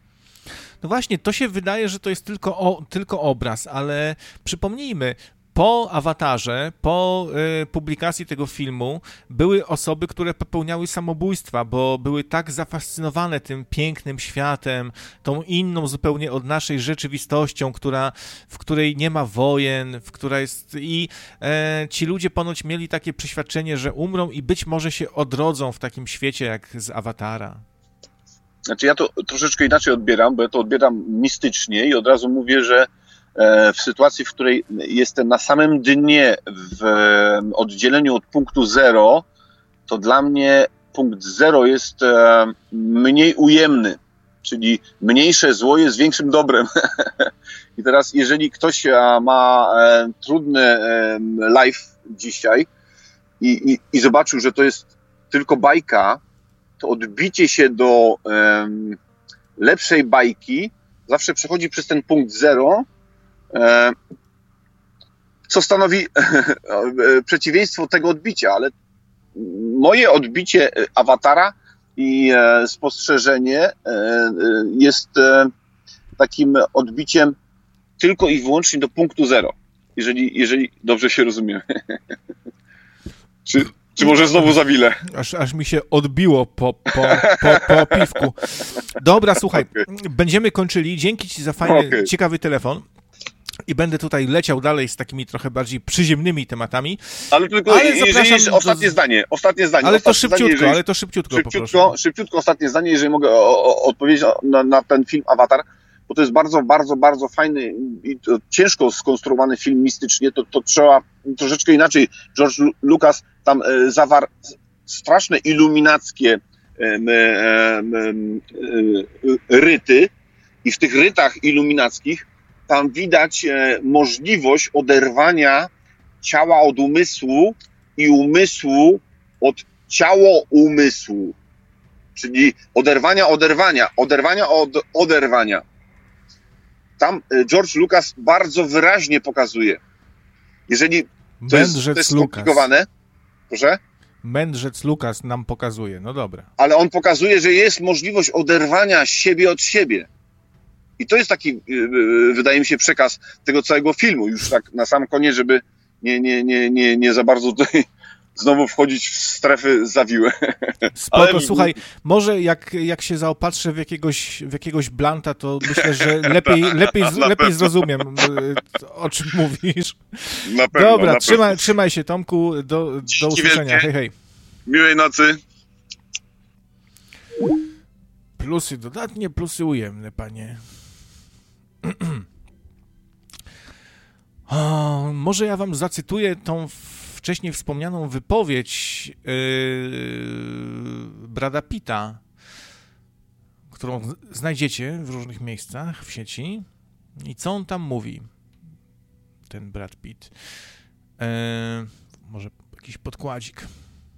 No właśnie, to się wydaje, że to jest tylko, o, tylko obraz, ale przypomnijmy, po Awatarze, po y, publikacji tego filmu były osoby, które popełniały samobójstwa, bo były tak zafascynowane tym pięknym światem, tą inną zupełnie od naszej rzeczywistością, która, w której nie ma wojen, w której jest i e, ci ludzie ponoć mieli takie przeświadczenie, że umrą i być może się odrodzą w takim świecie jak z Awatara. Znaczy ja to troszeczkę inaczej odbieram, bo ja to odbieram mistycznie i od razu mówię, że w sytuacji, w której jestem na samym dnie w oddzieleniu od punktu zero, to dla mnie punkt zero jest mniej ujemny, czyli mniejsze zło jest większym dobrem. I teraz jeżeli ktoś ma trudny life dzisiaj i, i, i zobaczył, że to jest tylko bajka, to odbicie się do um, lepszej bajki zawsze przechodzi przez ten punkt zero, co stanowi przeciwieństwo tego odbicia, ale moje odbicie Awatara i spostrzeżenie jest takim odbiciem tylko i wyłącznie do punktu zero, jeżeli, jeżeli dobrze się rozumiem. Czy, czy może znowu za wiele? Aż, aż mi się odbiło po, po, po, po piwku. Dobra, słuchaj, okay. Będziemy kończyli. Dzięki ci za fajny, okay. ciekawy telefon. I będę tutaj leciał dalej z takimi trochę bardziej przyziemnymi tematami. Ale tylko ale jeżeli jest ostatnie do... zdanie. Ostatnie zdanie. Ale ostatnie to szybciutko, zdanie, jeżeli... ale to szybciutko, szybciutko, szybciutko ostatnie zdanie, jeżeli mogę o, o, odpowiedzieć na, na ten film Avatar, bo to jest bardzo, bardzo, bardzo fajny i ciężko skonstruowany film mistycznie, to, to trzeba troszeczkę inaczej. George Lucas tam e, zawarł straszne iluminackie e, e, e, e, ryty i w tych rytach iluminackich tam widać e, możliwość oderwania ciała od umysłu i umysłu od ciało umysłu, czyli oderwania, oderwania, oderwania od oderwania. Tam George Lucas bardzo wyraźnie pokazuje, jeżeli to jest, to jest skomplikowane, proszę? Mędrzec Lucas nam pokazuje, no dobra. Ale on pokazuje, że jest możliwość oderwania siebie od siebie. I to jest taki, wydaje mi się, przekaz tego całego filmu. Już tak na sam koniec, żeby nie, nie, nie, nie, nie za bardzo tutaj znowu wchodzić w strefy zawiłe. Spoko, ale... słuchaj, może jak, jak się zaopatrzę w jakiegoś, w jakiegoś blanta, to myślę, że lepiej, lepiej, lepiej zrozumiem, o czym mówisz. Na pewno, dobra, na trzymaj, pewno. trzymaj się, Tomku, do, do usłyszenia. Wielkie. Hej, hej. Miłej nocy. Plusy dodatnie, plusy ujemne, panie. O, może ja wam zacytuję tą wcześniej wspomnianą wypowiedź yy, Brada Pitta, którą znajdziecie w różnych miejscach w sieci. I co on tam mówi, ten Brad Pitt? Yy, może jakiś podkładzik.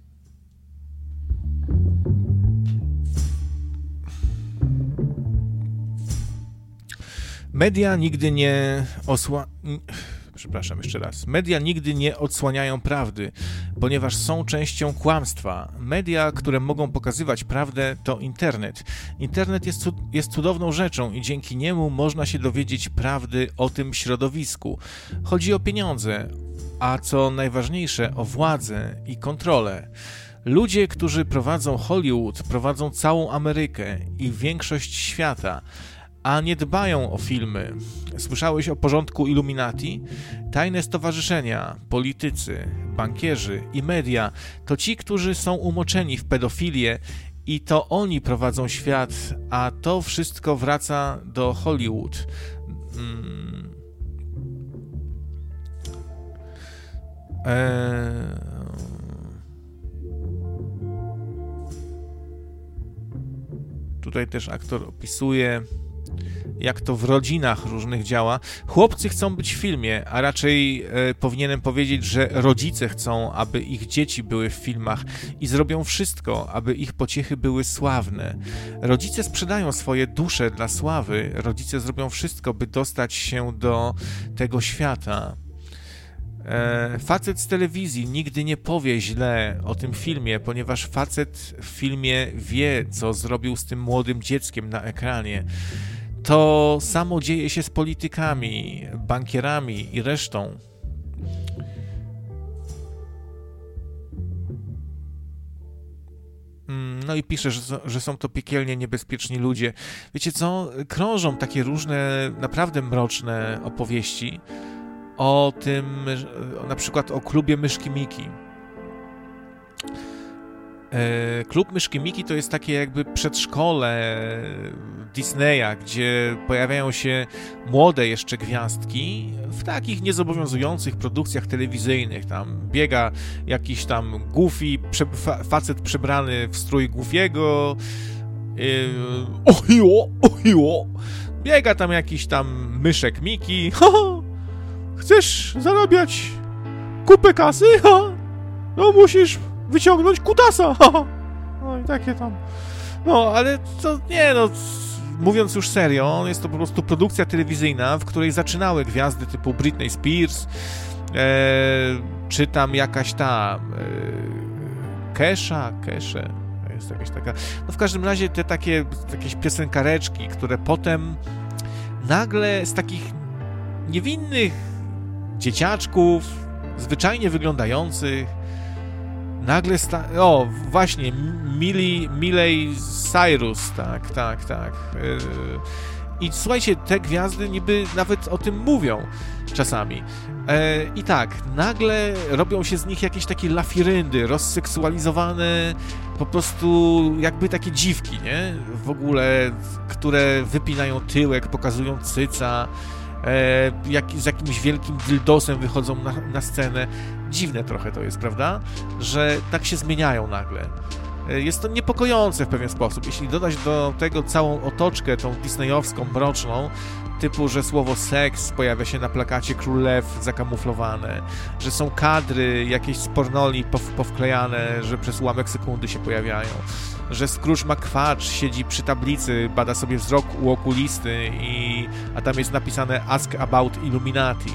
Media nigdy nie osła... Przepraszam, jeszcze raz. Media nigdy nie odsłaniają prawdy, ponieważ są częścią kłamstwa. Media, które mogą pokazywać prawdę, to internet. Internet jest, cud- jest cudowną rzeczą i dzięki niemu można się dowiedzieć prawdy o tym środowisku. Chodzi o pieniądze, a co najważniejsze, o władzę i kontrolę. Ludzie, którzy prowadzą Hollywood, prowadzą całą Amerykę i większość świata, a nie dbają o filmy. Słyszałeś o porządku Illuminati? Tajne stowarzyszenia, politycy, bankierzy i media to ci, którzy są umoczeni w pedofilię i to oni prowadzą świat, a to wszystko wraca do Hollywood. Hmm. Eee... Tutaj też aktor opisuje, jak to w rodzinach różnych działa. Chłopcy chcą być w filmie, a raczej e, powinienem powiedzieć, że rodzice chcą, aby ich dzieci były w filmach i zrobią wszystko, aby ich pociechy były sławne. Rodzice sprzedają swoje dusze dla sławy, rodzice zrobią wszystko, by dostać się do tego świata. E, facet z telewizji nigdy nie powie źle o tym filmie, ponieważ facet w filmie wie, co zrobił z tym młodym dzieckiem na ekranie. To samo dzieje się z politykami, bankierami i resztą. No i pisze, że, że są to piekielnie niebezpieczni ludzie. Wiecie co? Krążą takie różne, naprawdę mroczne opowieści o tym, na przykład o klubie Myszki Miki. Klub Myszki Miki to jest takie jakby przedszkole Disneya, gdzie pojawiają się młode jeszcze gwiazdki w takich niezobowiązujących produkcjach telewizyjnych. Tam biega jakiś tam Goofy, prze, fa, facet przebrany w strój Goofiego. Yy, ohiło, ohiło. Biega tam jakiś tam myszek Miki. Ha, ha. Chcesz zarabiać kupę kasy? Ha? No musisz wyciągnąć kutasa. Ha, ha. No i takie tam. No, ale to nie no, mówiąc już serio, jest to po prostu produkcja telewizyjna, w której zaczynały gwiazdy typu Britney Spears, e, czy tam jakaś ta e, Kesha, Kesha, jest jakaś taka, no w każdym razie te takie jakieś piosenkareczki, które potem nagle z takich niewinnych dzieciaczków, zwyczajnie wyglądających, nagle sta... O, właśnie, Miley, Miley Cyrus, tak, tak, tak. I słuchajcie, te gwiazdy niby nawet o tym mówią czasami. I tak, nagle robią się z nich jakieś takie lafiryndy, rozseksualizowane, po prostu jakby takie dziwki, nie? W ogóle, które wypinają tyłek, pokazują cyca, E, jak, z jakimś wielkim dildosem wychodzą na, na scenę. Dziwne trochę to jest, prawda? Że tak się zmieniają nagle. E, jest to niepokojące w pewien sposób. Jeśli dodać do tego całą otoczkę, tą disneyowską, mroczną, typu, że słowo seks pojawia się na plakacie Król Lew zakamuflowane, że są kadry jakieś z pornoli pow- powklejane, że przez ułamek sekundy się pojawiają, że Scrooge McQuatch siedzi przy tablicy, bada sobie wzrok u okulisty, i, a tam jest napisane Ask about Illuminati,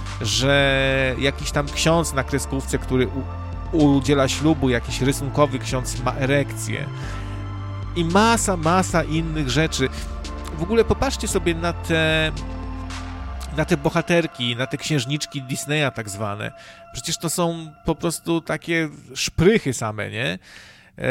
że jakiś tam ksiądz na kreskówce, który u, udziela ślubu, jakiś rysunkowy ksiądz ma erekcję i masa, masa innych rzeczy. W ogóle popatrzcie sobie na te na te bohaterki, na te księżniczki Disneya tak zwane. Przecież to są po prostu takie szprychy same, nie? E,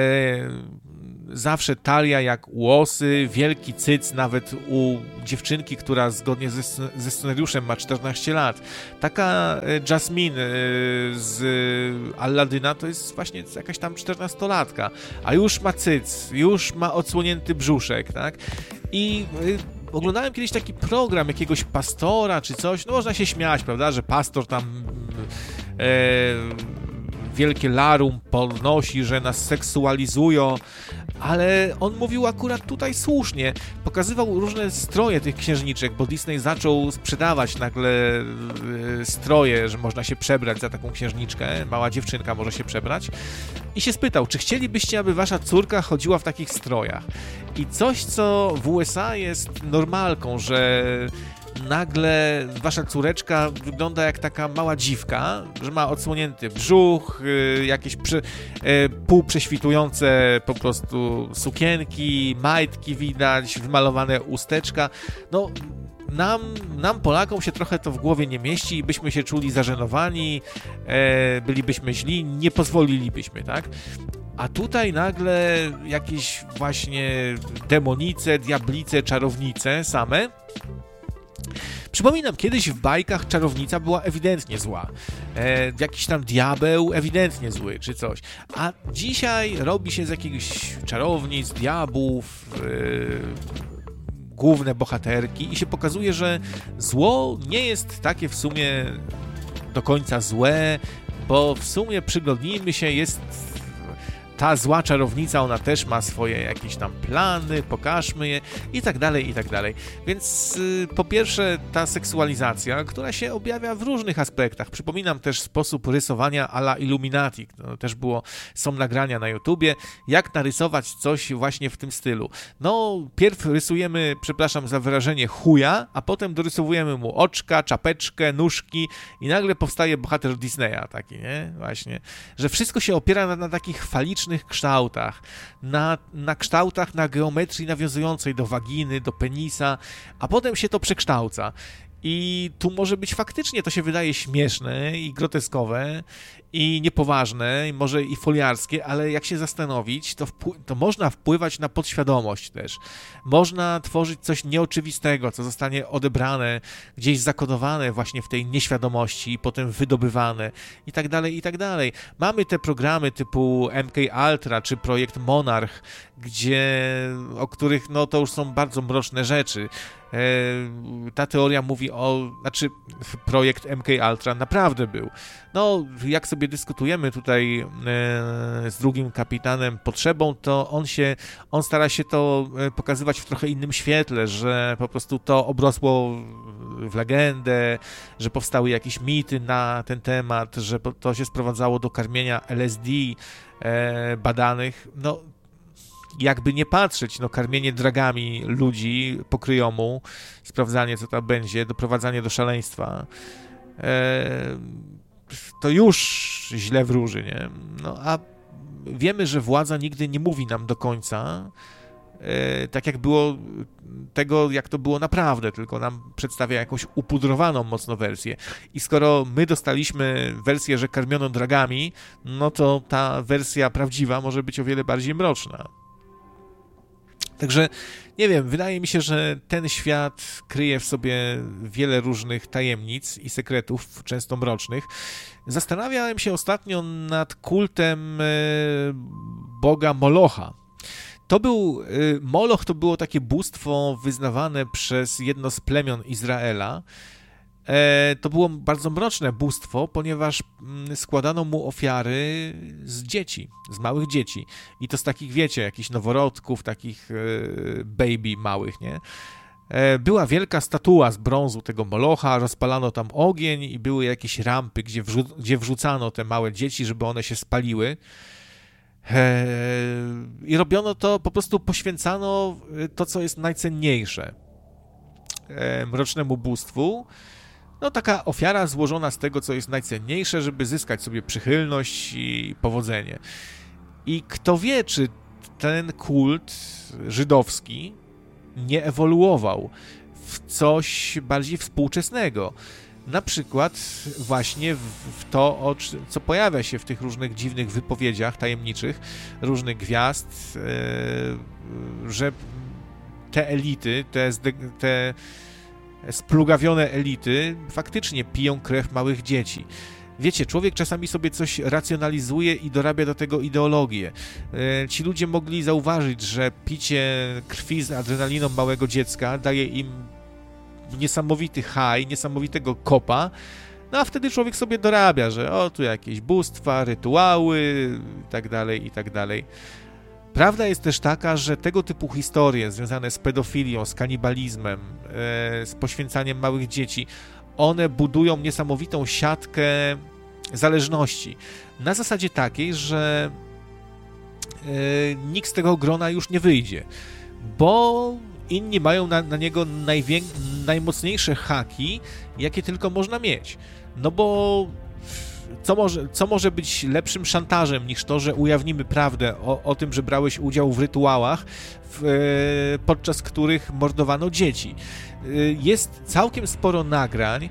zawsze talia jak u osy, wielki cyc nawet u dziewczynki, która zgodnie ze, ze scenariuszem ma czternaście lat. Taka Jasmine z Alladyna to jest właśnie jakaś tam czternastolatka, a już ma cyc, już ma odsłonięty brzuszek, tak? I oglądałem kiedyś taki program jakiegoś pastora czy coś, no można się śmiać, prawda, że pastor tam e, wielkie larum podnosi, że nas seksualizują, ale on mówił akurat tutaj słusznie. Pokazywał różne stroje tych księżniczek, bo Disney zaczął sprzedawać nagle stroje, że można się przebrać za taką księżniczkę, mała dziewczynka może się przebrać, i się spytał, czy chcielibyście, aby wasza córka chodziła w takich strojach? I coś, co w U S A jest normalką, że nagle wasza córeczka wygląda jak taka mała dziwka, że ma odsłonięty brzuch, yy, jakieś przy, yy, półprześwitujące po prostu sukienki, majtki widać, wymalowane usteczka. No, nam, nam Polakom się trochę to w głowie nie mieści i byśmy się czuli zażenowani, yy, bylibyśmy źli, nie pozwolilibyśmy, tak? A tutaj nagle jakieś właśnie demonice, diablice, czarownice same. Przypominam, kiedyś w bajkach czarownica była ewidentnie zła. E, jakiś tam diabeł ewidentnie zły, czy coś. A dzisiaj robi się z jakichś czarownic, diabłów, e, główne bohaterki i się pokazuje, że zło nie jest takie w sumie do końca złe, bo w sumie przyglądnijmy się, jest ta zła czarownica, ona też ma swoje jakieś tam plany, pokażmy je i tak dalej, i tak dalej. Więc yy, po pierwsze ta seksualizacja, która się objawia w różnych aspektach. Przypominam też sposób rysowania a la Illuminati. To też było, są nagrania na YouTubie, jak narysować coś właśnie w tym stylu. No, pierw rysujemy, przepraszam za wyrażenie, chuja, a potem dorysowujemy mu oczka, czapeczkę, nóżki i nagle powstaje bohater Disneya taki, nie? Właśnie. Że wszystko się opiera na, na takich falicznych kształtach, na, na kształtach, na geometrii nawiązującej do waginy, do penisa, a potem się to przekształca. I tu może być faktycznie, to się wydaje śmieszne i groteskowe i niepoważne, i może i foliarskie, ale jak się zastanowić, to, wpły- to można wpływać na podświadomość też. Można tworzyć coś nieoczywistego, co zostanie odebrane, gdzieś zakodowane właśnie w tej nieświadomości i potem wydobywane i tak dalej, i tak dalej. Mamy te programy typu M K Ultra czy projekt Monarch, gdzie, o których no to już są bardzo mroczne rzeczy. Ta teoria mówi o, znaczy projekt M K Ultra naprawdę był. No, jak sobie dyskutujemy tutaj e, z drugim kapitanem Potrzebą, to on się, on stara się to pokazywać w trochę innym świetle, że po prostu to obrosło w legendę, że powstały jakieś mity na ten temat, że to się sprowadzało do karmienia L S D e, badanych. No, jakby nie patrzeć, no karmienie dragami ludzi pokryjomu, sprawdzanie co tam będzie, doprowadzanie do szaleństwa, e, to już źle wróży, nie? No a wiemy, że władza nigdy nie mówi nam do końca, e, tak jak było tego, jak to było naprawdę, tylko nam przedstawia jakąś upudrowaną mocno wersję. I skoro my dostaliśmy wersję, że karmiono dragami, no to ta wersja prawdziwa może być o wiele bardziej mroczna. Także, nie wiem, wydaje mi się, że ten świat kryje w sobie wiele różnych tajemnic i sekretów, często mrocznych. Zastanawiałem się ostatnio nad kultem boga Molocha. To był, Moloch to było takie bóstwo wyznawane przez jedno z plemion Izraela. To było bardzo mroczne bóstwo, ponieważ składano mu ofiary z dzieci, z małych dzieci. I to z takich, wiecie, jakichś noworodków, takich baby małych, nie? Była wielka statua z brązu tego Molocha, rozpalano tam ogień i były jakieś rampy, gdzie, wrzu- gdzie wrzucano te małe dzieci, żeby one się spaliły. I robiono to, po prostu poświęcano to, co jest najcenniejsze mrocznemu bóstwu. No taka ofiara złożona z tego, co jest najcenniejsze, żeby zyskać sobie przychylność i powodzenie. I kto wie, czy ten kult żydowski nie ewoluował w coś bardziej współczesnego. Na przykład właśnie w, w to, o, co pojawia się w tych różnych dziwnych wypowiedziach tajemniczych, różnych gwiazd, yy, że te elity, te, te splugawione elity faktycznie piją krew małych dzieci. Wiecie, człowiek czasami sobie coś racjonalizuje i dorabia do tego ideologię. Ci ludzie mogli zauważyć, że picie krwi z adrenaliną małego dziecka daje im niesamowity high, niesamowitego kopa, no a wtedy człowiek sobie dorabia, że o, tu jakieś bóstwa, rytuały i tak dalej, i tak dalej. Prawda jest też taka, że tego typu historie związane z pedofilią, z kanibalizmem, z poświęcaniem małych dzieci, one budują niesamowitą siatkę zależności. Na zasadzie takiej, że nikt z tego grona już nie wyjdzie, bo inni mają na, na niego najwię... najmocniejsze haki, jakie tylko można mieć. No bo co może, co może być lepszym szantażem niż to, że ujawnimy prawdę o, o tym, że brałeś udział w rytuałach, w, podczas których mordowano dzieci. Jest całkiem sporo nagrań.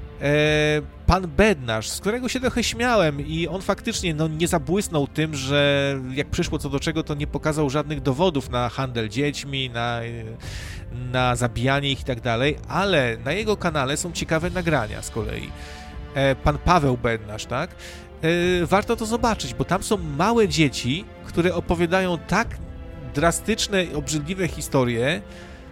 Pan Bednarz, z którego się trochę śmiałem i on faktycznie no, nie zabłysnął tym, że jak przyszło co do czego, to nie pokazał żadnych dowodów na handel dziećmi, na, na zabijanie ich i tak dalej, ale na jego kanale są ciekawe nagrania z kolei. Pan Paweł Bednarz, tak? Warto to zobaczyć, bo tam są małe dzieci, które opowiadają tak drastyczne i obrzydliwe historie.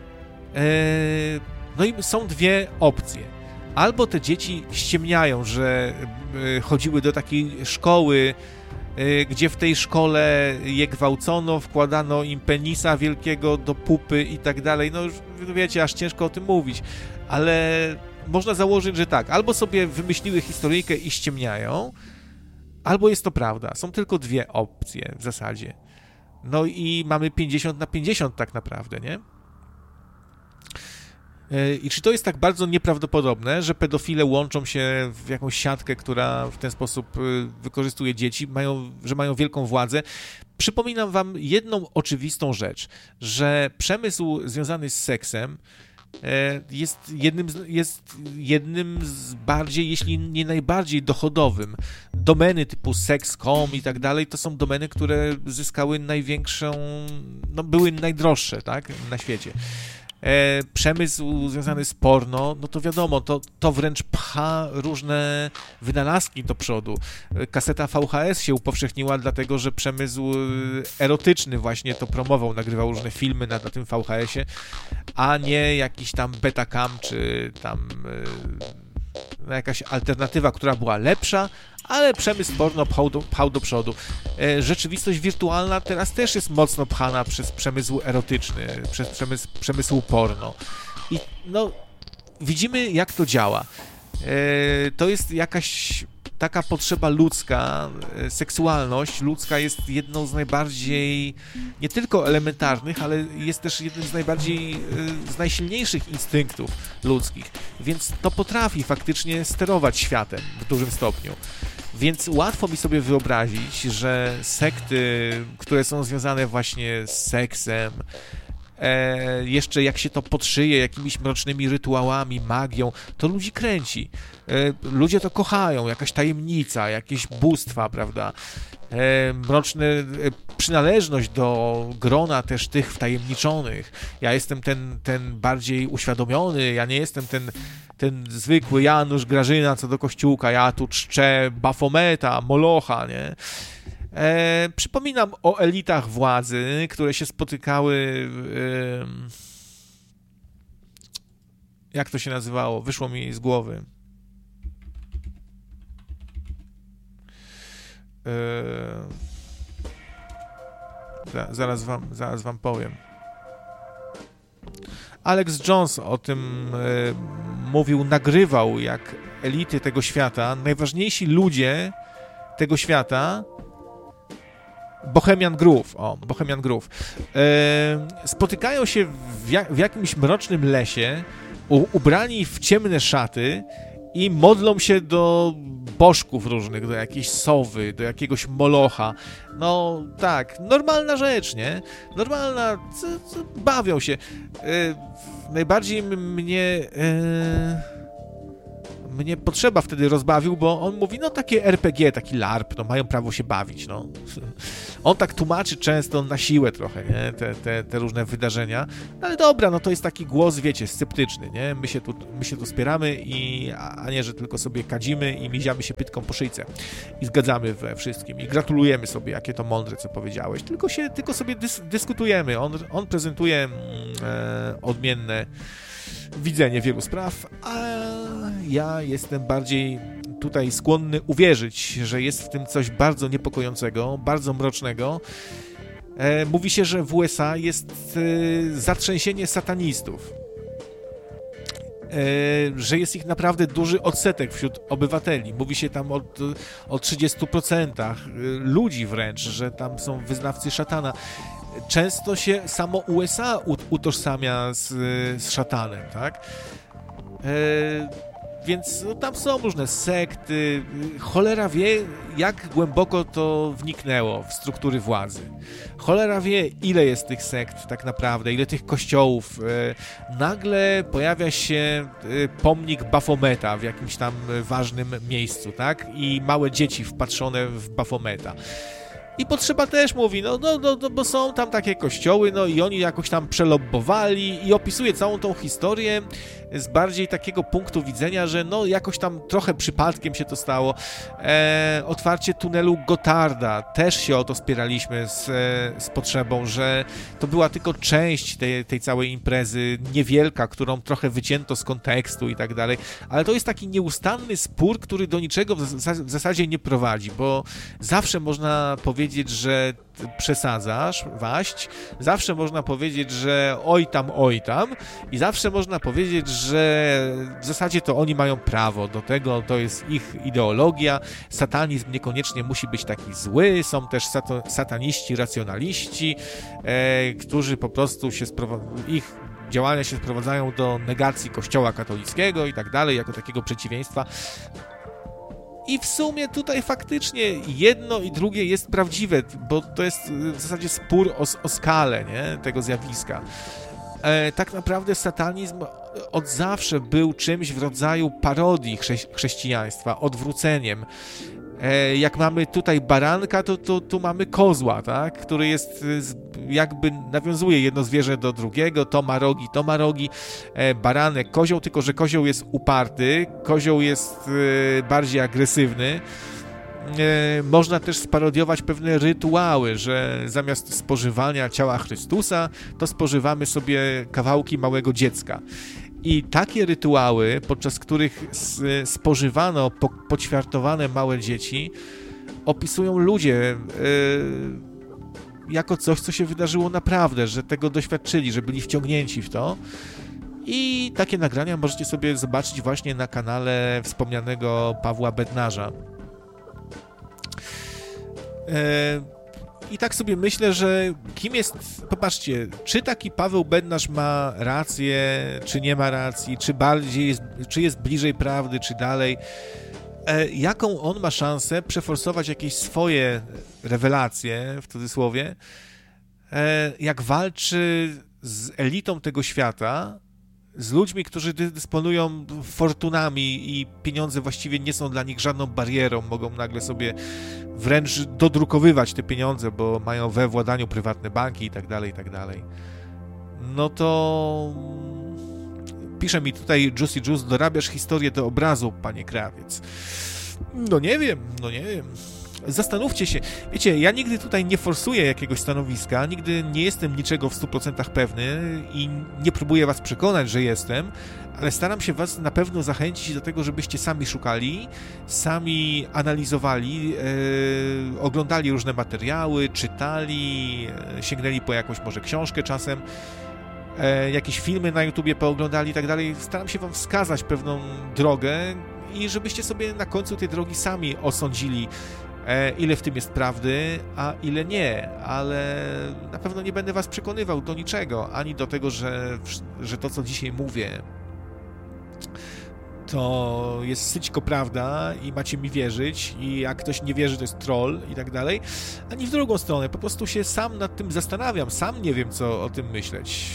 No i są dwie opcje. Albo te dzieci ściemniają, że chodziły do takiej szkoły, gdzie w tej szkole je gwałcono, wkładano im penisa wielkiego do pupy i tak dalej. No już wiecie, aż ciężko o tym mówić, ale można założyć, że tak, albo sobie wymyśliły historyjkę i ściemniają, albo jest to prawda. Są tylko dwie opcje w zasadzie. No i mamy pięćdziesiąt na pięćdziesiąt tak naprawdę, nie? I czy to jest tak bardzo nieprawdopodobne, że pedofile łączą się w jakąś siatkę, która w ten sposób wykorzystuje dzieci, mają, że mają wielką władzę? Przypominam wam jedną oczywistą rzecz, że przemysł związany z seksem jest jednym z, jest jednym z bardziej, jeśli nie najbardziej dochodowym. Domeny typu sex kropka com i tak dalej, to są domeny, które zyskały największą, no były najdroższe, tak, na świecie. E, przemysł związany z porno, no to wiadomo, to, to wręcz pcha różne wynalazki do przodu. Kaseta V H S się upowszechniła dlatego, że przemysł erotyczny właśnie to promował, nagrywał różne filmy na, na tym V H S-ie, a nie jakiś tam Betacam, czy tam e, jakaś alternatywa, która była lepsza, ale przemysł porno pchał do, pchał do przodu. E, rzeczywistość wirtualna teraz też jest mocno pchana przez przemysł erotyczny, przez przemysł, przemysł porno. I no, widzimy, jak to działa. E, to jest jakaś taka potrzeba ludzka, e, seksualność ludzka jest jedną z najbardziej, nie tylko elementarnych, ale jest też jednym z najbardziej, e, z najsilniejszych instynktów ludzkich. Więc to potrafi faktycznie sterować światem w dużym stopniu. Więc łatwo mi sobie wyobrazić, że sekty, które są związane właśnie z seksem, e, jeszcze jak się to podszyje jakimiś mrocznymi rytuałami, magią, to ludzi kręci. E, ludzie to kochają, jakaś tajemnica, jakieś bóstwa, prawda? E, mroczne e, przynależność do grona też tych wtajemniczonych. Ja jestem ten, ten bardziej uświadomiony, ja nie jestem ten ten zwykły Janusz, Grażyna, co do kościółka, ja tu czczę Bafometa, Molocha, nie? E, przypominam o elitach władzy, które się spotykały, e, jak to się nazywało? Wyszło mi z głowy. E, zaraz wam, zaraz wam powiem. Alex Jones o tym e, mówił, nagrywał, jak elity tego świata, najważniejsi ludzie tego świata, Bohemian Grove, o, Bohemian Grove, e, spotykają się w, jak, w jakimś mrocznym lesie, u, ubrani w ciemne szaty i modlą się do bożków różnych, do jakiejś sowy, do jakiegoś molocha. No tak, normalna rzecz, nie? Normalna, c, c, bawią się. E, najbardziej mnie... E, mnie potrzeba wtedy rozbawił, bo on mówi, no takie er pe gie, taki larp, no mają prawo się bawić, no. On tak tłumaczy często na siłę trochę, nie, te, te, te różne wydarzenia, no ale dobra, no to jest taki głos, wiecie, sceptyczny, nie, my się tu, my się tu spieramy, i, a nie, że tylko sobie kadzimy i miziamy się pytką po szyjce i zgadzamy we wszystkim i gratulujemy sobie, jakie to mądre, co powiedziałeś, tylko się, tylko sobie dys, dyskutujemy, on, on prezentuje mm, e, odmienne widzenie wielu spraw, a ja jestem bardziej tutaj skłonny uwierzyć, że jest w tym coś bardzo niepokojącego, bardzo mrocznego. E, mówi się, że w u es a jest e, zatrzęsienie satanistów, e, że jest ich naprawdę duży odsetek wśród obywateli. Mówi się tam o, o trzydziestu procentach ludzi wręcz, że tam są wyznawcy szatana. Często się samo u es a utożsamia z, z szatanem, tak? E, więc no, tam są różne sekty. Cholera wie, jak głęboko to wniknęło w struktury władzy. Cholera wie, ile jest tych sekt tak naprawdę, ile tych kościołów. E, nagle pojawia się e, pomnik Bafometa w jakimś tam ważnym miejscu, tak? I małe dzieci wpatrzone w Bafometa. I potrzeba też mówi, no, no, no, no, bo są tam takie kościoły, no i oni jakoś tam przelobbowali, i opisuje całą tą historię z bardziej takiego punktu widzenia, że no jakoś tam trochę przypadkiem się to stało. E, otwarcie tunelu Gotarda, też się o to spieraliśmy z, z potrzebą, że to była tylko część tej, tej całej imprezy, niewielka, którą trochę wycięto z kontekstu i tak dalej, ale to jest taki nieustanny spór, który do niczego w, w zasadzie nie prowadzi, bo zawsze można powiedzieć, że przesadzasz, waść, zawsze można powiedzieć, że oj tam, oj tam, i zawsze można powiedzieć, że w zasadzie to oni mają prawo do tego, to jest ich ideologia, satanizm niekoniecznie musi być taki zły, są też sat- sataniści, racjonaliści, e, którzy po prostu się sprowadzają, ich działania się sprowadzają do negacji Kościoła katolickiego i tak dalej, jako takiego przeciwieństwa. I w sumie tutaj faktycznie jedno i drugie jest prawdziwe, bo to jest w zasadzie spór o, o skalę, nie, tego zjawiska. E, tak naprawdę satanizm od zawsze był czymś w rodzaju parodii chrze- chrześcijaństwa, odwróceniem. E, jak mamy tutaj baranka, to, to tu mamy kozła, tak, który jest jakby nawiązuje jedno zwierzę do drugiego, to ma rogi, to ma rogi, e, baranek, kozioł, tylko że kozioł jest uparty, kozioł jest e, bardziej agresywny. E, można też sparodiować pewne rytuały, że zamiast spożywania ciała Chrystusa, to spożywamy sobie kawałki małego dziecka. I takie rytuały, podczas których spożywano po, poćwiartowane małe dzieci, opisują ludzie yy, jako coś, co się wydarzyło naprawdę, że tego doświadczyli, że byli wciągnięci w to. I takie nagrania możecie sobie zobaczyć właśnie na kanale wspomnianego Pawła Bednarza. Yy, I tak sobie myślę, że kim jest, popatrzcie, czy taki Paweł Bednarz ma rację, czy nie ma racji, czy bardziej jest, czy jest bliżej prawdy, czy dalej, e, jaką on ma szansę przeforsować jakieś swoje rewelacje, w cudzysłowie, e, jak walczy z elitą tego świata, z ludźmi, którzy dysponują fortunami i pieniądze właściwie nie są dla nich żadną barierą, mogą nagle sobie wręcz dodrukowywać te pieniądze, bo mają we władaniu prywatne banki i tak dalej, i tak dalej. No to pisze mi tutaj Juicy Juice, dorabiasz historię do obrazu, panie Krawiec. No nie wiem, no nie wiem. Zastanówcie się. Wiecie, ja nigdy tutaj nie forsuję jakiegoś stanowiska, nigdy nie jestem niczego w stu procentach pewny i nie próbuję was przekonać, że jestem, ale staram się was na pewno zachęcić do tego, żebyście sami szukali, sami analizowali, yy, oglądali różne materiały, czytali, yy, sięgnęli po jakąś może książkę czasem. e, jakieś filmy na YouTubie pooglądali i tak dalej. Staram się wam wskazać pewną drogę i żebyście sobie na końcu tej drogi sami osądzili, e, ile w tym jest prawdy, a ile nie, ale na pewno nie będę was przekonywał do niczego, ani do tego, że, że to, co dzisiaj mówię, to jest syćko prawda i macie mi wierzyć i jak ktoś nie wierzy, to jest troll i tak dalej, ani w drugą stronę. Po prostu się sam nad tym zastanawiam, sam nie wiem, co o tym myśleć.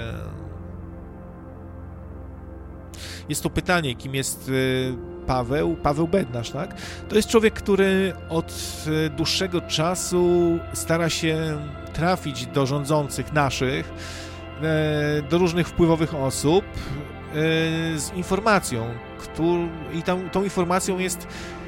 Jest to pytanie, kim jest Paweł, Paweł Bednarz, tak? To jest człowiek, który od dłuższego czasu stara się trafić do rządzących naszych, do różnych wpływowych osób z informacją, którą, i tam, tą informacją jest